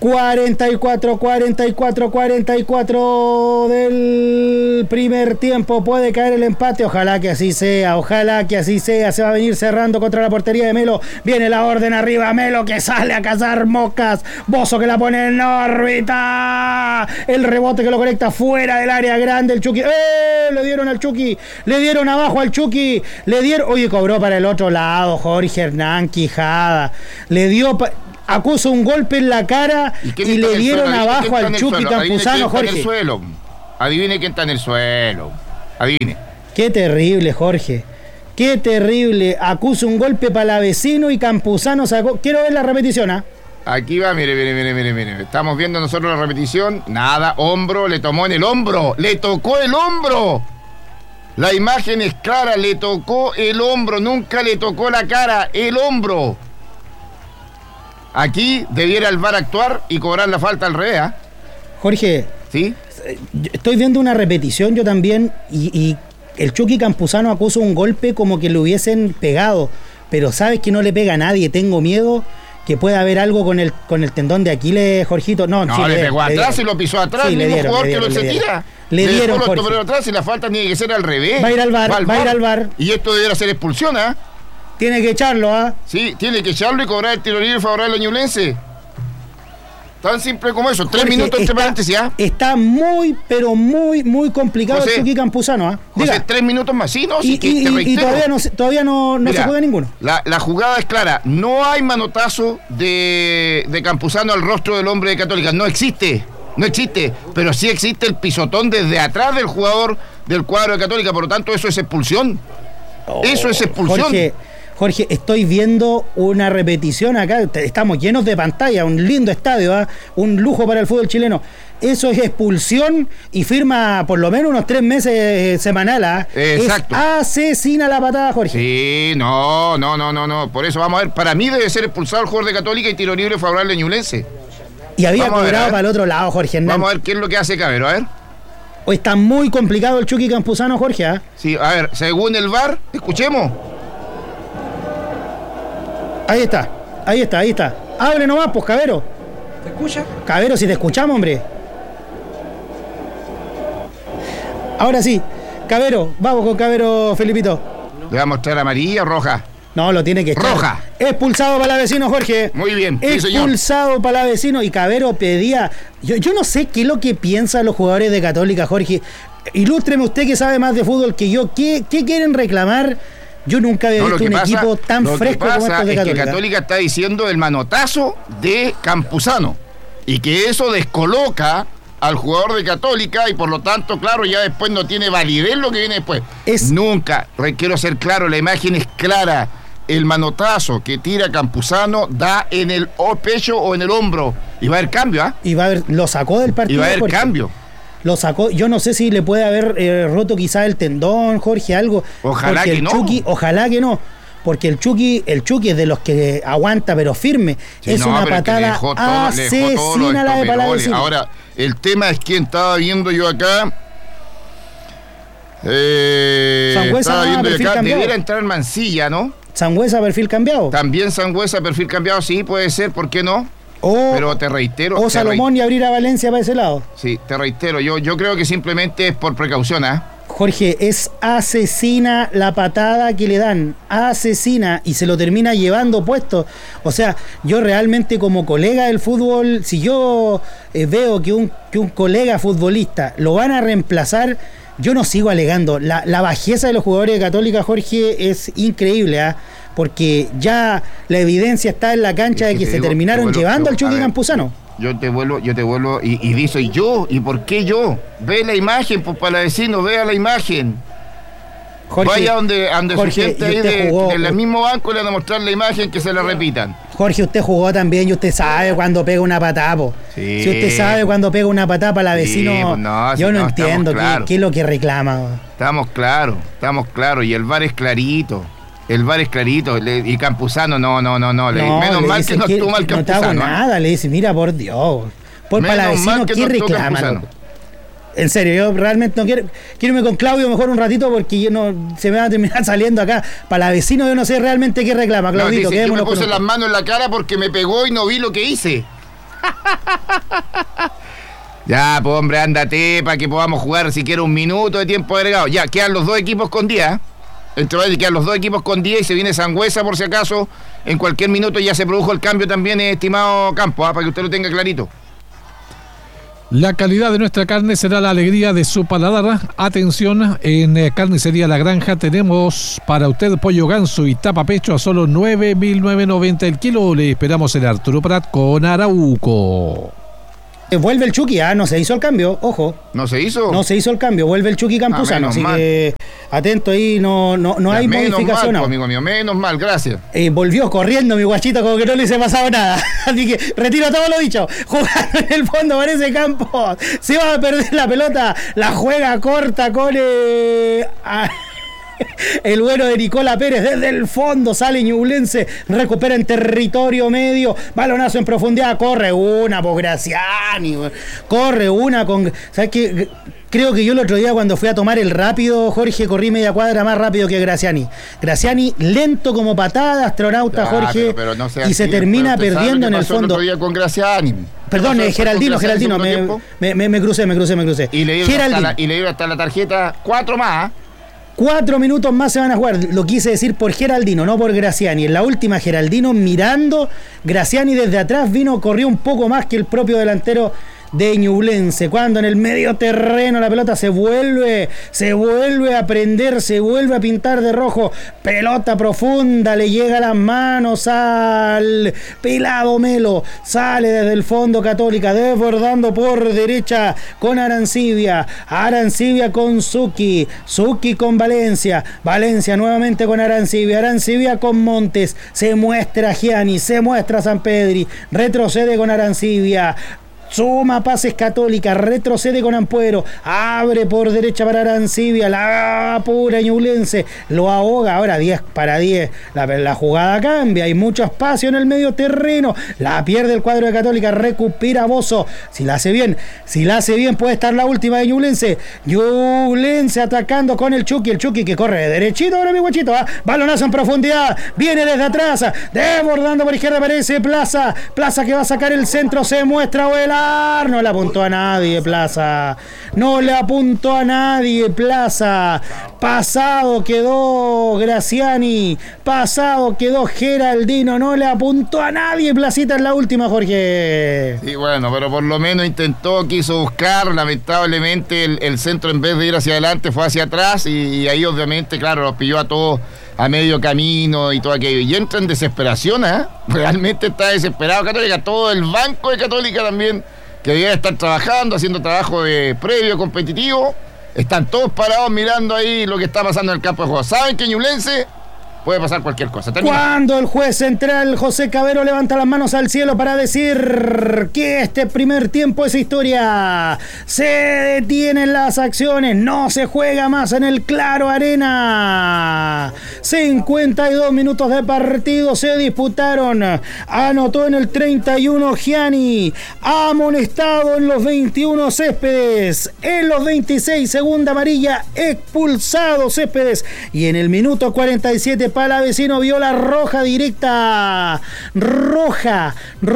44 del primer tiempo, puede caer el empate, ojalá que así sea, se va a venir cerrando contra la portería de Melo, viene la orden arriba, Melo que sale a cazar moscas, Bozo que la pone en órbita, el rebote que lo conecta fuera del área grande, el Chucky, le dieron al Chucky, le dieron abajo al Chucky, oye, cobró para el otro lado, Jorge Hernán Quijada, le dio acusa un golpe en la cara y le dieron abajo al Chucky Campuzano, Jorge. Adivine quién está en el suelo. Adivine. Qué terrible, Jorge. Qué terrible. Acusa un golpe para la vecino y Campuzano sacó. Quiero ver la repetición, ¿ah? Aquí va, mire. Estamos viendo nosotros la repetición. Nada, hombro, le tomó en el hombro. Le tocó el hombro. La imagen es clara, le tocó el hombro, nunca le tocó la cara, el hombro. Aquí debiera el VAR actuar y cobrar la falta al revés, ¿eh? Jorge, ¿sí? Estoy viendo una repetición yo también y el Chucky Campuzano acusa un golpe como que le hubiesen pegado, pero sabes que no le pega a nadie, tengo miedo que pueda haber algo con el tendón de Aquiles, Jorgito. No, sí, le pegó atrás y lo pisó atrás, sí, el mismo jugador que lo se tira. Le dieron, Jorge. Pero atrás y la falta tiene que ser al revés. Va a ir al VAR. Y esto debería ser expulsión, ¿ah? Tiene que echarlo, ¿ah? Sí, tiene que echarlo y cobrar el tiro libre favorable a Ñublense. Tan simple como eso. 3 minutos entre paréntesis, ¿ah? Está muy, pero muy complicado José, el Chucky Campuzano, ¿ah? José, 3 minutos más, ¿sí? No, sí, y todavía no se juega ninguno. La jugada es clara. No hay manotazo de Campuzano al rostro del hombre de Católica. No existe, pero sí existe el pisotón desde atrás del jugador del cuadro de Católica. Por lo tanto, eso es expulsión. Eso es expulsión. Jorge, estoy viendo una repetición acá. Estamos llenos de pantalla, un lindo estadio, ¿eh? Un lujo para el fútbol chileno. Eso es expulsión y firma por lo menos unos 3 meses semanal, ¿eh? Exacto. Es asesina la patada, Jorge. Sí, no. Por eso vamos a ver. Para mí debe ser expulsado el jugador de Católica y tiro libre favorable a Ñublense. Y había cobrado para el otro lado, Jorge Hernán. Vamos a ver qué es lo que hace Cabero, a ver. Hoy está muy complicado el Chucky Campuzano, Jorge, ¿eh? Sí, a ver, según el VAR, escuchemos. Ahí está. Hable nomás, pues, Cabero. ¿Te escucha? Cabero, si te escuchamos, hombre. Ahora sí. Cabero, vamos con Cabero, Felipito. ¿Le va a mostrar amarilla o roja? No, lo tiene que echar. Roja. Expulsado para la vecino, Jorge. Muy bien. Expulsado sí, para la vecino. Y Cabero pedía... Yo no sé qué es lo que piensan los jugadores de Católica, Jorge. Ilústreme usted que sabe más de fútbol que yo. ¿Qué quieren reclamar? Yo nunca había visto un equipo tan fresco como estos de Católica. Que Católica está diciendo el manotazo de Campuzano y que eso descoloca al jugador de Católica y por lo tanto, claro, ya después no tiene validez lo que viene después. Nunca, quiero ser claro, la imagen es clara. El manotazo que tira Campuzano da en el pecho o en el hombro y va a haber cambio, ¿ah? Y va a haber, lo sacó del partido. Y va a haber cambio. Lo sacó, yo no sé si le puede haber roto quizás el tendón, Jorge, algo. Ojalá que no. Ojalá que no. Porque el Chucky es de los que aguanta pero firme. Sí, es una patada asesina la de Palavecino. Ahora, el tema es que estaba viendo yo acá. Estaba viendo yo acá. Debiera entrar Mancilla, ¿no? Sangüesa, perfil cambiado. También Sangüesa, perfil cambiado, sí, puede ser, ¿por qué no? Pero te reitero. O Salomón y abrir a Valencia para ese lado. Sí, te reitero, yo creo que simplemente es por precaución, ¿ah? Jorge, es asesina la patada que le dan, asesina, y se lo termina llevando puesto. O sea, yo realmente como colega del fútbol, si yo veo que un colega futbolista lo van a reemplazar, yo no sigo alegando. La bajeza de los jugadores de Católica, Jorge, es increíble, ¿ah? Porque ya la evidencia está en la cancha de que se terminaron llevando al Chucky Campuzano. Yo te vuelvo, y dice yo, ¿y por qué yo? Ve la imagen, pues Palavecino, vea la imagen. Jorge, vaya donde Jorge, su gente ahí en el mismo banco le van a mostrar la imagen, que se la repitan. Jorge, usted jugó también y usted sabe cuando pega una patada, po. Sí. Si usted sabe cuando pega una patada para la vecino, sí, pues no, yo no entiendo qué es lo que reclama. Estamos claros, y el VAR es clarito. Y Campuzano, no. Menos mal que no estuvo mal Campuzano. No te hago nada, le dice, mira, por Dios. Por Palavecino, ¿qué reclama? En serio, yo realmente no quiero irme con Claudio mejor un ratito porque se me va a terminar saliendo acá. Palavecino, yo no sé realmente qué reclama, Claudito. Yo me puse las manos en la cara porque me pegó y no vi lo que hice. Ya, pues hombre, ándate para que podamos jugar siquiera un minuto de tiempo agregado. Ya, quedan los dos equipos con 10. Quedan los dos equipos con 10 y se viene Sangüesa por si acaso. En cualquier minuto ya se produjo el cambio también, estimado Campo, para que usted lo tenga clarito. La calidad de nuestra carne será la alegría de su paladar. Atención, en Carnicería La Granja tenemos para usted pollo ganso y tapa pecho a solo 9.990 el kilo. Le esperamos en Arturo Prat con Arauco. Vuelve el Chucky, no se hizo el cambio, ojo. ¿No se hizo? No se hizo el cambio, vuelve el Chucky Campuzano, así que atento ahí, no hay modificación. Mal, amigo mío, menos mal, gracias. Volvió corriendo mi guachito como que no le hubiese pasado nada, así que retiro todo lo dicho. Jugando en el fondo parece Campos, se va a perder la pelota, la juega corta con el bueno de Nicola Pérez desde el fondo, sale Ñublense, recupera en territorio medio, balonazo en profundidad, corre una por Graziani, corre una con... ¿Sabes qué? Creo que yo el otro día cuando fui a tomar el rápido, Jorge, corrí media cuadra más rápido que Graziani. Graziani lento como patada, astronauta, Jorge, pero no y se termina perdiendo en el fondo. El otro día con Graziani. Perdón, Geraldino, me crucé. Y le dieron hasta la tarjeta 4 más. 4 minutos más se van a jugar, lo quise decir por Geraldino, no por Graziani. En la última, Geraldino mirando, Graziani desde atrás corrió un poco más que el propio delantero de Ñublense, cuando en el medio terreno la pelota se vuelve a prender, se vuelve a pintar de rojo, pelota profunda, le llega a las manos al pelado Melo, sale desde el fondo Católica, desbordando por derecha con Arancibia con Zucchi con Valencia nuevamente con Arancibia con Montes, se muestra Gianni, se muestra Sampedri, retrocede con Arancibia, suma pases Católica, retrocede con Ampuero, abre por derecha para Arancibia, la apura Ñublense, lo ahoga, ahora 10 para 10, la jugada cambia, hay mucho espacio en el medio terreno, la pierde el cuadro de Católica, recupera Bozo, si la hace bien puede estar la última de Ñublense atacando con el Chucky que corre de derechito, ahora mi guachito, balonazo en profundidad, viene desde atrás, desbordando por izquierda aparece Plaza que va a sacar el centro, se muestra vuela. No le apuntó a nadie Plaza. Pasado quedó Graziani. Pasado quedó Geraldino. No le apuntó a nadie Placita en la última, Jorge. Sí, bueno, pero por lo menos quiso buscar. Lamentablemente el centro, en vez de ir hacia adelante, fue hacia atrás. Y ahí obviamente, claro, los pilló a todos a medio camino y todo aquello. Y entra en desesperación, realmente está desesperado Católica, todo el banco de Católica también, que debía estar trabajando, haciendo trabajo de previo competitivo. Están todos parados mirando ahí lo que está pasando en el campo de juego. Saben que Ñublense puede pasar cualquier cosa. Cuando el juez central José Cabero levanta las manos al cielo para decir que este primer tiempo es historia, se detienen las acciones, no se juega más en el Claro Arena. 52 minutos de partido se disputaron. Anotó en el 31 Gianni, amonestado en los 21 Céspedes, en los 26 segunda amarilla, expulsado Céspedes, y en el minuto 47 Palavecino vio la roja directa. Roja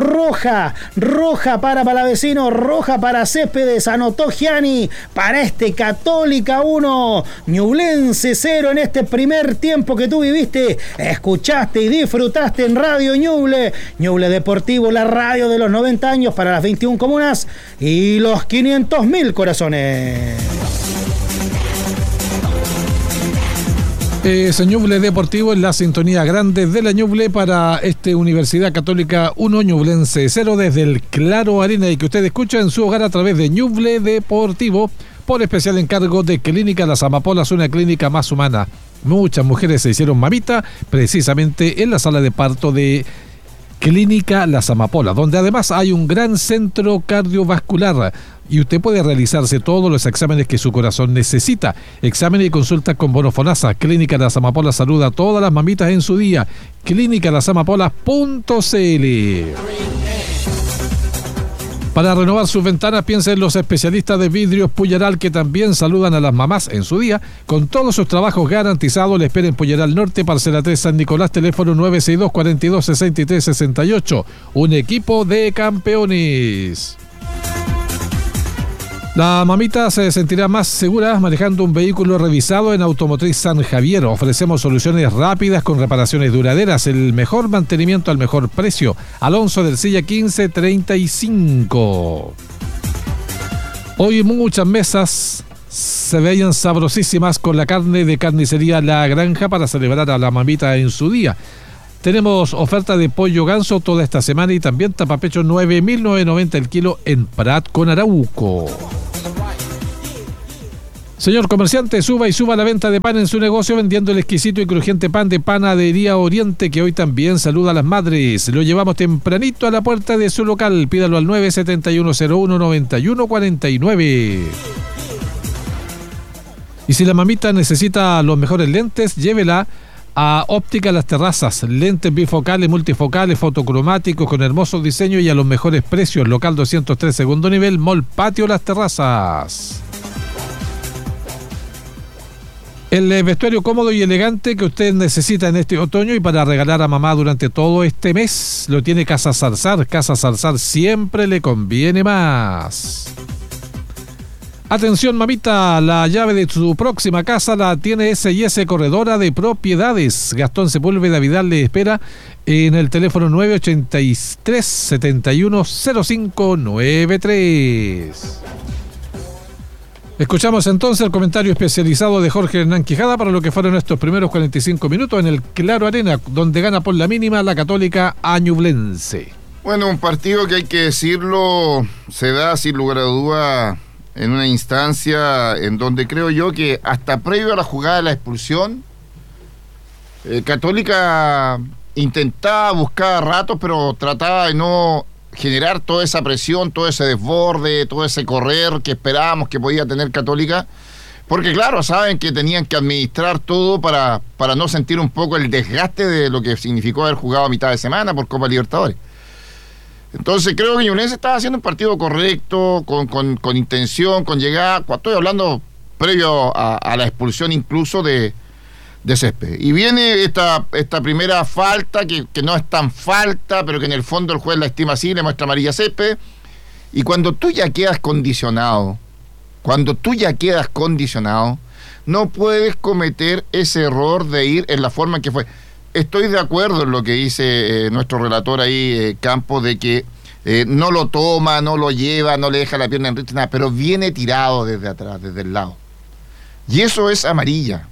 para Palavecino, roja para Céspedes. Anotó Gianni para este Católica 1, Ñublense 0 en este primer tiempo que tú viviste, escuchaste y disfrutaste en Radio Ñuble Deportivo, la radio de los 90 años para las 21 comunas y los 500.000 corazones. Ñuble Deportivo en la sintonía grande de la Ñuble para Universidad Católica 1, Ñublense 0 desde el Claro Arena, y que usted escucha en su hogar a través de Ñuble Deportivo por especial encargo de Clínica Las Amapolas, una clínica más humana. Muchas mujeres se hicieron mamita precisamente en la sala de parto de Clínica Las Amapolas, donde además hay un gran centro cardiovascular y usted puede realizarse todos los exámenes que su corazón necesita. Exámenes y consultas con bono FONASA. Clínica Las Amapolas saluda a todas las mamitas en su día. clínicalasamapolas.cl. Para renovar sus ventanas, piensen en los especialistas de vidrios Pullaral, que también saludan a las mamás en su día. Con todos sus trabajos garantizados, le esperen Pullaral Norte, Parcela 3, San Nicolás, teléfono 962-42-63-68. Un equipo de campeones. La mamita se sentirá más segura manejando un vehículo revisado en Automotriz San Javier. Ofrecemos soluciones rápidas con reparaciones duraderas, el mejor mantenimiento al mejor precio. Alonso del Silla 1535. Hoy muchas mesas se veían sabrosísimas con la carne de carnicería La Granja para celebrar a la mamita en su día. Tenemos oferta de pollo ganso toda esta semana y también tapapecho 9.990 el kilo en Prat con Arauco. Señor comerciante, suba la venta de pan en su negocio vendiendo el exquisito y crujiente pan de Panadería Oriente, que hoy también saluda a las madres. Lo llevamos tempranito a la puerta de su local. Pídalo al 971019149. Y si la mamita necesita los mejores lentes, llévela a Óptica Las Terrazas, lentes bifocales, multifocales, fotocromáticos con hermosos diseños y a los mejores precios. Local 203, segundo nivel, Mall Patio Las Terrazas. El vestuario cómodo y elegante que usted necesita en este otoño y para regalar a mamá durante todo este mes lo tiene Casa Zarzar. Casa Zarzar siempre le conviene más. Atención mamita, la llave de su próxima casa la tiene S&S Corredora de Propiedades. Gastón Sepúlveda Vidal le espera en el teléfono 983-710593. Escuchamos entonces el comentario especializado de Jorge Hernán Quijada para lo que fueron estos primeros 45 minutos en el Claro Arena, donde gana por la mínima la Católica a Ñublense. Bueno, un partido que hay que decirlo, se da sin lugar a duda en una instancia en donde creo yo que hasta previo a la jugada de la expulsión, Católica intentaba buscar ratos, pero trataba de no generar toda esa presión, todo ese desborde, todo ese correr que esperábamos que podía tener Católica, porque claro, saben que tenían que administrar todo para no sentir un poco el desgaste de lo que significó haber jugado a mitad de semana por Copa Libertadores. Entonces creo que Ñublense estaba haciendo un partido correcto, con intención, con llegada. Estoy hablando previo a la expulsión incluso de Césped. Y viene esta primera falta, que no es tan falta, pero que en el fondo el juez la estima así, le muestra amarilla a Césped. Y cuando tú ya quedas condicionado, no puedes cometer ese error de ir en la forma en que fue. Estoy de acuerdo en lo que dice nuestro relator ahí, Campos, de que no lo toma, no lo lleva, no le deja la pierna en ritmo, nada, pero viene tirado desde atrás, desde el lado. Y eso es amarilla.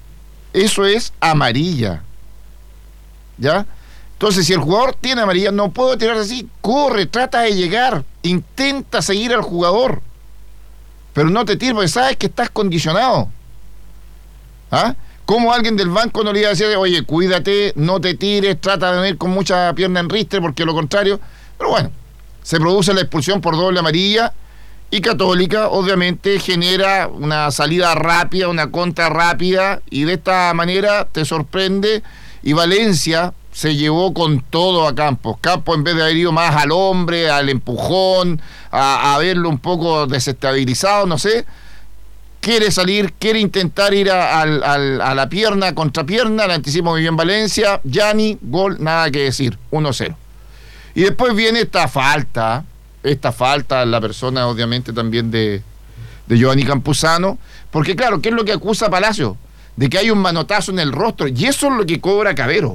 ¿Ya? Entonces, si el jugador tiene amarilla, no puede tirarse así. Corre, trata de llegar, intenta seguir al jugador, pero no te tires porque sabes que estás condicionado. ¿Ah? ¿Cómo alguien del banco no le iba a decir, oye, cuídate, no te tires, trata de venir con mucha pierna en ristre, porque lo contrario? Pero bueno, se produce la expulsión por doble amarilla y Católica obviamente genera una salida rápida, una contra rápida, y de esta manera te sorprende, y Valencia se llevó con todo a Campos. Campos, en vez de haber ido más al hombre, al empujón, a verlo un poco desestabilizado, no sé, quiere salir, quiere intentar ir a la pierna, contrapierna, la anticipó muy bien Valencia, Gianni, gol, nada que decir, 1-0. Y después viene esta falta, la persona obviamente también de Giovanni Campuzano, porque claro, ¿qué es lo que acusa Palacio? De que hay un manotazo en el rostro, y eso es lo que cobra Cavero,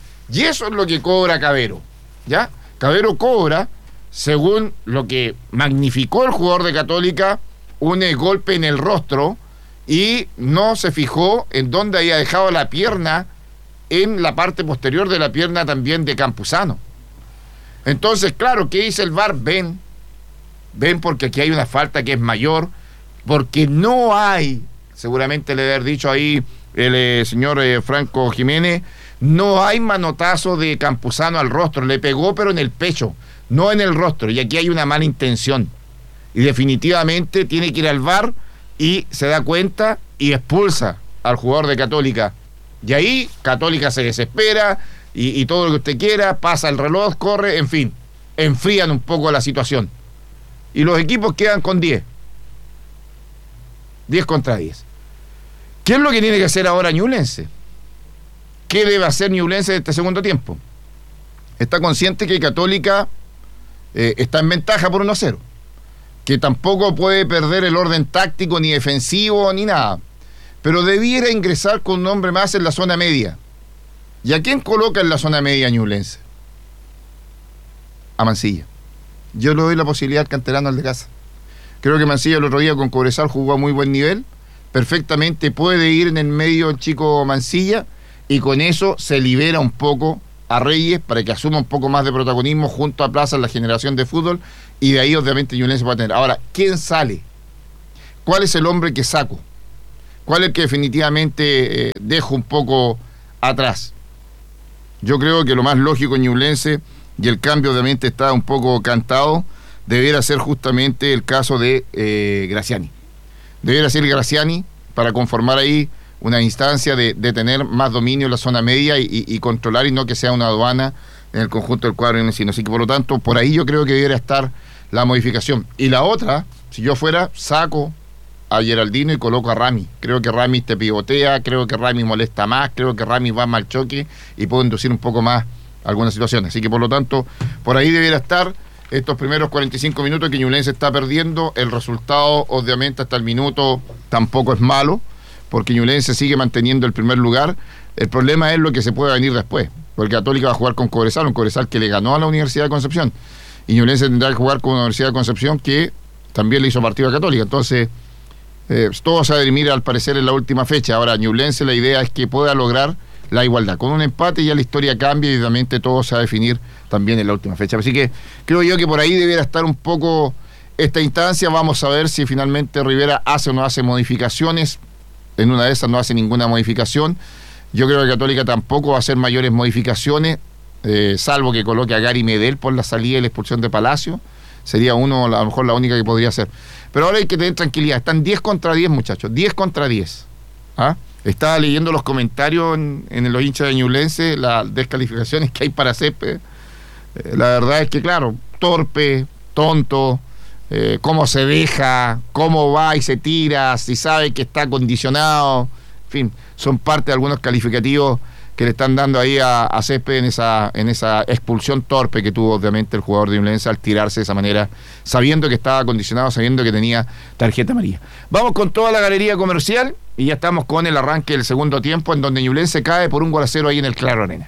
¿ya? Cavero cobra, según lo que magnificó el jugador de Católica, un golpe en el rostro y no se fijó en dónde había dejado la pierna, en la parte posterior de la pierna también de Campuzano. Entonces, claro, ¿qué dice el VAR? Ven porque aquí hay una falta que es mayor, porque no hay, seguramente le debe haber dicho ahí el señor Franco Jiménez, no hay manotazo de Campuzano al rostro, le pegó pero en el pecho, no en el rostro, y aquí hay una mala intención, y definitivamente tiene que ir al VAR, y se da cuenta y expulsa al jugador de Católica, y ahí Católica se desespera, y todo lo que usted quiera, pasa el reloj, corre, en fin, enfrían un poco la situación, y los equipos quedan con 10 contra 10. ¿Qué es lo que tiene que hacer ahora Ñublense? ¿Qué debe hacer Ñublense en este segundo tiempo? Está consciente que Católica está en ventaja por 1-0, que tampoco puede perder el orden táctico, ni defensivo, ni nada, pero debiera ingresar con un hombre más en la zona media. ¿Y a quién coloca en la zona media Ñublense? A Mancilla. Yo le doy la posibilidad al canterano al de casa. Creo que Mancilla el otro día con Cobresal jugó a muy buen nivel, perfectamente puede ir en el medio el chico Mancilla, y con eso se libera un poco a Reyes para que asuma un poco más de protagonismo junto a Plaza en la generación de fútbol, y de ahí obviamente Ñublense va a tener. Ahora, ¿quién sale? ¿Cuál es el hombre que saco? ¿Cuál es el que definitivamente dejo un poco atrás? Yo creo que lo más lógico en Ñublense, y el cambio obviamente está un poco cantado, debiera ser justamente el caso de Graciani. Debiera ser Graciani para conformar ahí una instancia de tener más dominio en la zona media y controlar, y no que sea una aduana en el conjunto del cuadro vecino. Así que por lo tanto, por ahí yo creo que debiera estar la modificación. Y la otra, si yo fuera, saco a Geraldino y coloco a Rami. Creo que Rami te pivotea, creo que Rami molesta más, creo que Rami va más al choque y puede inducir un poco más algunas situaciones. Así que por lo tanto, por ahí debiera estar estos primeros 45 minutos que Ñublense está perdiendo. El resultado, obviamente, hasta el minuto tampoco es malo, porque Ñublense sigue manteniendo el primer lugar. El problema es lo que se puede venir después, porque Católica va a jugar con Cobresal, un Cobresal que le ganó a la Universidad de Concepción, y Ñublense tendrá que jugar con la Universidad de Concepción, que también le hizo partido a Católica. Entonces, todo se va a dirimir al parecer en la última fecha. Ahora, Ñublense, la idea es que pueda lograr la igualdad. Con un empate ya la historia cambia, y obviamente todo se va a definir también en la última fecha. Así que creo yo que por ahí debiera estar un poco esta instancia. Vamos a ver si finalmente Rivera hace o no hace modificaciones. En una de esas no hace ninguna modificación. Yo creo que Católica tampoco va a hacer mayores modificaciones, salvo que coloque a Gary Medel por la salida y la expulsión de Palacio. Sería uno, a lo mejor la única que podría hacer. Pero ahora hay que tener tranquilidad. Están 10 contra 10, muchachos. 10 contra 10. ¿Ah? Estaba leyendo los comentarios en los hinchas de Ñublense, las descalificaciones que hay para Césped. La verdad es que, claro, torpe, tonto, cómo se deja, cómo va y se tira, si sabe que está condicionado. En fin, son parte de algunos calificativos que le están dando ahí a Césped en esa expulsión torpe que tuvo obviamente el jugador de Ñublense al tirarse de esa manera, sabiendo que estaba condicionado, sabiendo que tenía tarjeta amarilla. Vamos con toda la galería comercial y ya estamos con el arranque del segundo tiempo, en donde Ñublense cae por 1-0 ahí en el Claro Arena.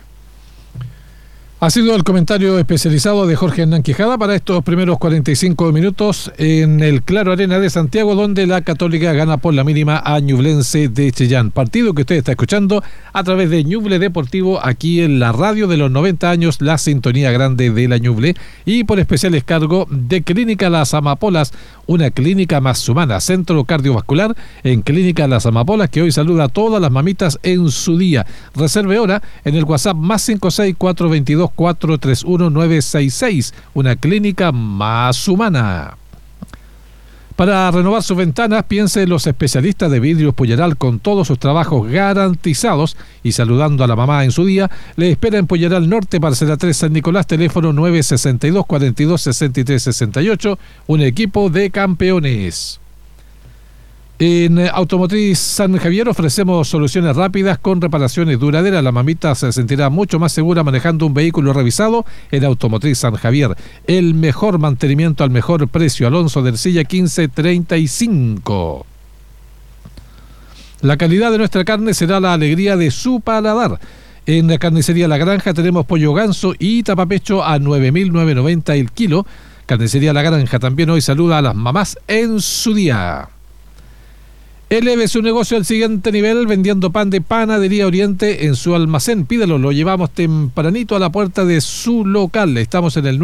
Ha sido el comentario especializado de Jorge Hernán Quijada para estos primeros 45 minutos en el Claro Arena de Santiago, donde la Católica gana por la mínima a Ñublense de Chillán. Partido que usted está escuchando a través de Ñuble Deportivo, aquí en la radio de los 90 años, la sintonía grande de la Ñuble, y por especial descargo de Clínica Las Amapolas, una clínica más humana, centro cardiovascular en Clínica Las Amapolas, que hoy saluda a todas las mamitas en su día. Reserve hora en el WhatsApp +56 422 431 966, una clínica más humana. Para renovar sus ventanas, piense en los especialistas de Vidrios Polleral, con todos sus trabajos garantizados, y saludando a la mamá en su día, le espera en Polleral Norte, parcela 3 San Nicolás, teléfono 962 42 63 68, un equipo de campeones. En Automotriz San Javier ofrecemos soluciones rápidas con reparaciones duraderas. La mamita se sentirá mucho más segura manejando un vehículo revisado en Automotriz San Javier. El mejor mantenimiento al mejor precio. Alonso de Ercilla 1535. La calidad de nuestra carne será la alegría de su paladar. En la carnicería La Granja tenemos pollo ganso y tapapecho a 9.990 el kilo. Carnicería La Granja también hoy saluda a las mamás en su día. Eleve su negocio al siguiente nivel vendiendo pan de Panadería Oriente en su almacén. Pídelo, lo llevamos tempranito a la puerta de su local. Estamos en el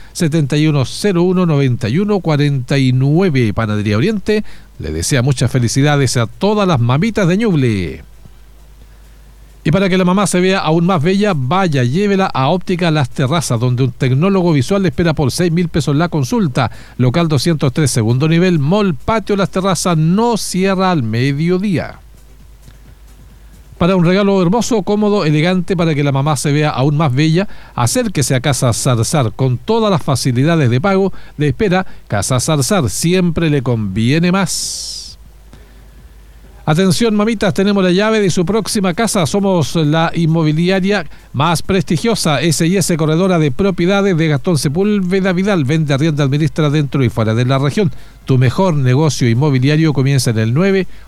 971019149. Panadería Oriente le desea muchas felicidades a todas las mamitas de Ñuble. Y para que la mamá se vea aún más bella, vaya, llévela a Óptica Las Terrazas, donde un tecnólogo visual le espera por 6.000 pesos la consulta. Local 203, segundo nivel, Mall Patio Las Terrazas, no cierra al mediodía. Para un regalo hermoso, cómodo, elegante, para que la mamá se vea aún más bella, acérquese a Casa Zarzar con todas las facilidades de pago. Le espera Casa Zarzar, siempre le conviene más. Atención, mamitas, tenemos la llave de su próxima casa. Somos la inmobiliaria más prestigiosa, S&S Corredora de Propiedades de Gastón Sepúlveda Vidal. Vende, arrienda, administra dentro y fuera de la región. Tu mejor negocio inmobiliario comienza en el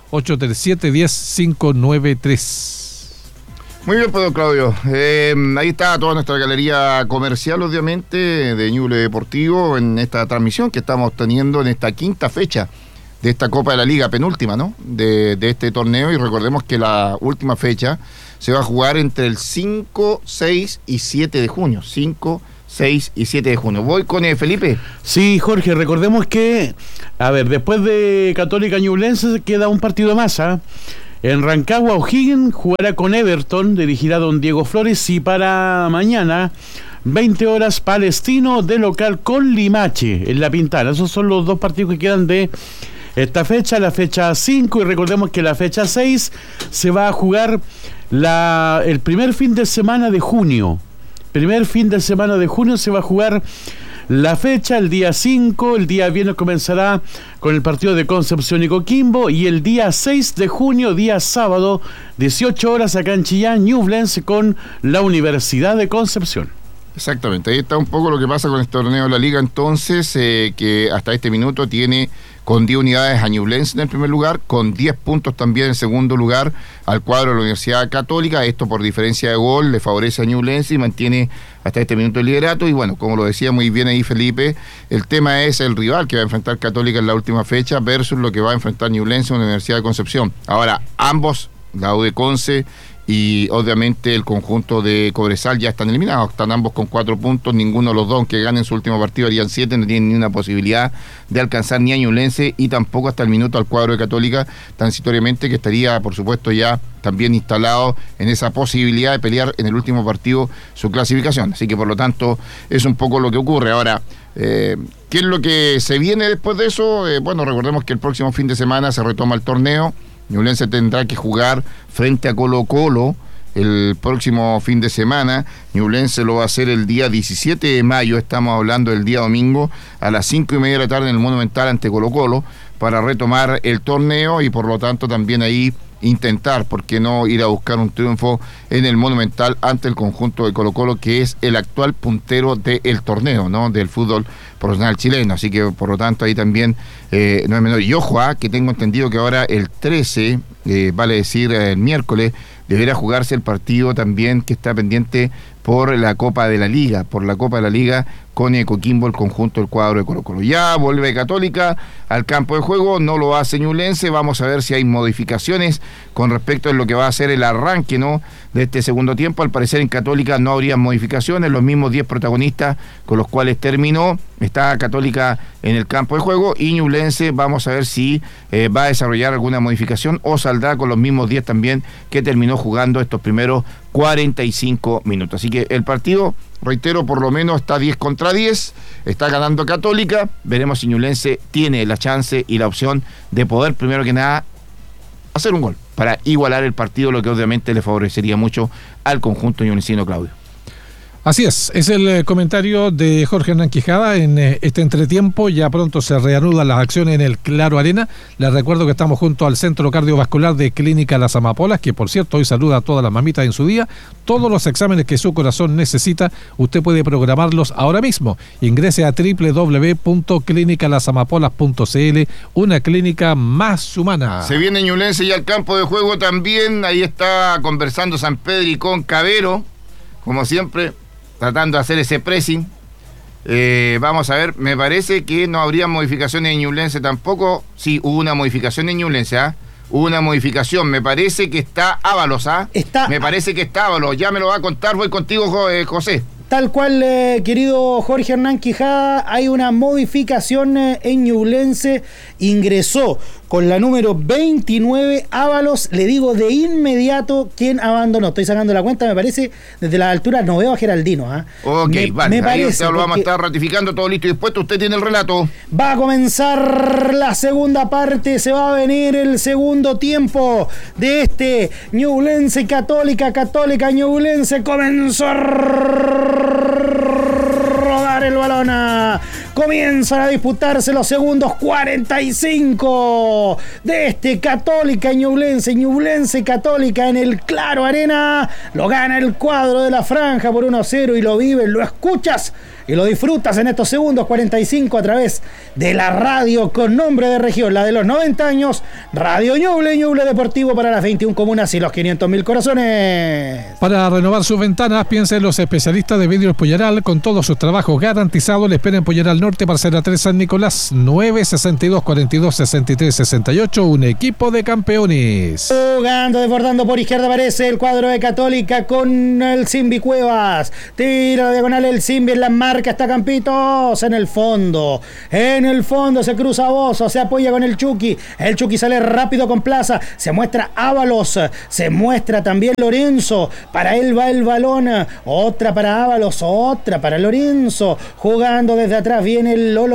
9-837-10593. Muy bien, pues, don Claudio. Ahí está toda nuestra galería comercial, obviamente, de Ñuble Deportivo, en esta transmisión que estamos teniendo en esta quinta fecha de esta Copa de la Liga, penúltima, ¿no? De este torneo, y recordemos que la última fecha se va a jugar entre el 5, 6 y 7 de junio. 5, 6 y 7 de junio. ¿Voy con Felipe? Sí, Jorge, recordemos que, después de Católica Ñublense queda un partido más, ¿ah? En Rancagua, O'Higgins jugará con Everton, dirigirá don Diego Flores, y para mañana 20 horas, Palestino de local con Limache en La Pintana. Esos son los dos partidos que quedan de esta fecha, la fecha 5, y recordemos que la fecha 6 se va a jugar el primer fin de semana de junio. Primer fin de semana de junio se va a jugar la fecha, el día 5, el día viernes comenzará con el partido de Concepción y Coquimbo, y el día 6 de junio, día sábado, 18 horas acá en Chillán, Ñublense con la Universidad de Concepción. Exactamente, ahí está un poco lo que pasa con este torneo de la Liga, entonces, que hasta este minuto tiene con 10 unidades a Ñublense en el primer lugar, con 10 puntos también en segundo lugar al cuadro de la Universidad Católica. Esto por diferencia de gol le favorece a Ñublense y mantiene hasta este minuto el liderato. Y bueno, como lo decía muy bien ahí Felipe, el tema es el rival que va a enfrentar Católica en la última fecha versus lo que va a enfrentar Ñublense en la Universidad de Concepción. Ahora, ambos, la U de Conce y obviamente el conjunto de Cobresal, ya están eliminados, están ambos con 4 puntos, ninguno de los dos, aunque ganen su último partido harían 7, no tienen ni una posibilidad de alcanzar ni a Ñublense y tampoco hasta el minuto al cuadro de Católica, transitoriamente, que estaría por supuesto ya también instalado en esa posibilidad de pelear en el último partido su clasificación, así que por lo tanto es un poco lo que ocurre. Ahora, ¿qué es lo que se viene después de eso? Bueno, recordemos que el próximo fin de semana se retoma el torneo. Ñublense tendrá que jugar frente a Colo-Colo el próximo fin de semana. Ñublense lo va a hacer el día 17 de mayo, estamos hablando del día domingo, a las 5:30 de la tarde en el Monumental ante Colo-Colo, para retomar el torneo y por lo tanto también ahí intentar, ¿por qué no ir a buscar un triunfo en el Monumental ante el conjunto de Colo-Colo, que es el actual puntero del torneo, ¿no? Del fútbol profesional chileno? Así que por lo tanto ahí también no es menor. Y ojo, que tengo entendido que ahora el 13, vale decir el miércoles, deberá jugarse el partido también que está pendiente por la Copa de la Liga, con Coquimbo, el conjunto del cuadro de Colo-Colo. Ya vuelve Católica al campo de juego, no lo hace Ñublense. Vamos a ver si hay modificaciones con respecto a lo que va a ser el arranque, ¿no?, de este segundo tiempo. Al parecer en Católica no habría modificaciones, los mismos 10 protagonistas con los cuales terminó. Está Católica en el campo de juego y Ñublense, vamos a ver si va a desarrollar alguna modificación o saldrá con los mismos 10 también que terminó jugando estos primeros 45 minutos. Así que el partido, reitero, por lo menos está 10 contra 10, está ganando Católica. Veremos si Ñublense tiene la chance y la opción de poder, primero que nada, hacer un gol para igualar el partido, lo que obviamente le favorecería mucho al conjunto ñublencino, Claudio. Así es el comentario de Jorge Hernán Quijada en este entretiempo. Ya pronto se reanudan las acciones en el Claro Arena. Les recuerdo que estamos junto al Centro Cardiovascular de Clínica Las Amapolas, que por cierto hoy saluda a todas las mamitas en su día. Todos los exámenes que su corazón necesita, usted puede programarlos ahora mismo. Ingrese a www.clinicalasamapolas.cl, una clínica más humana. Se viene Ñublense y al campo de juego también. Ahí está conversando San Pedro con Cabero, como siempre, tratando de hacer ese pressing. Vamos a ver, me parece que no habría modificaciones en Ñublense tampoco. Sí, hubo una modificación en Ñublense, una modificación. Me parece que está Ábalos, ¿ah? Me parece que está Ábalos. Ya me lo va a contar, voy contigo, José. Tal cual, querido Jorge Hernán Quijada, hay una modificación en Ñublense. Ingresó con la número 29 Ábalos. Le digo de inmediato quién abandonó. Estoy sacando la cuenta, me parece, desde las alturas no veo a Geraldino. Ok, vale, me ahí parece, lo vamos a estar ratificando, todo listo y dispuesto. Usted tiene el relato. Va a comenzar la segunda parte, se va a venir el segundo tiempo de este Ñublense Católica Ñublense. Comenzó a rodar el balón. Comienzan a disputarse los segundos 45 de este Católica Ñublense Católica en el Claro Arena. Lo gana el cuadro de la franja por 1-0 y lo vives, lo escuchas y lo disfrutas en estos segundos 45 a través de la radio con nombre de región, la de los 90 años, Radio Ñuble Deportivo para las 21 comunas y los 500.000 corazones. Para renovar sus ventanas, piensen en los especialistas de Vidrios Polleral, con todos sus trabajos garantizados. Le esperen Polleral Norte, parcela 3 San Nicolás, 962-42-63-68, un equipo de campeones. Jugando, desbordando por izquierda aparece el cuadro de Católica con el Simbi Cuevas. Tira diagonal el Simbi en la marca, está Campitos en el fondo se cruza Bozo, se apoya con el Chucky sale rápido con Plaza, se muestra Ábalos, se muestra también Lorenzo, para él va el balón, otra para Ábalos, otra para Lorenzo, jugando desde atrás viene el Lolo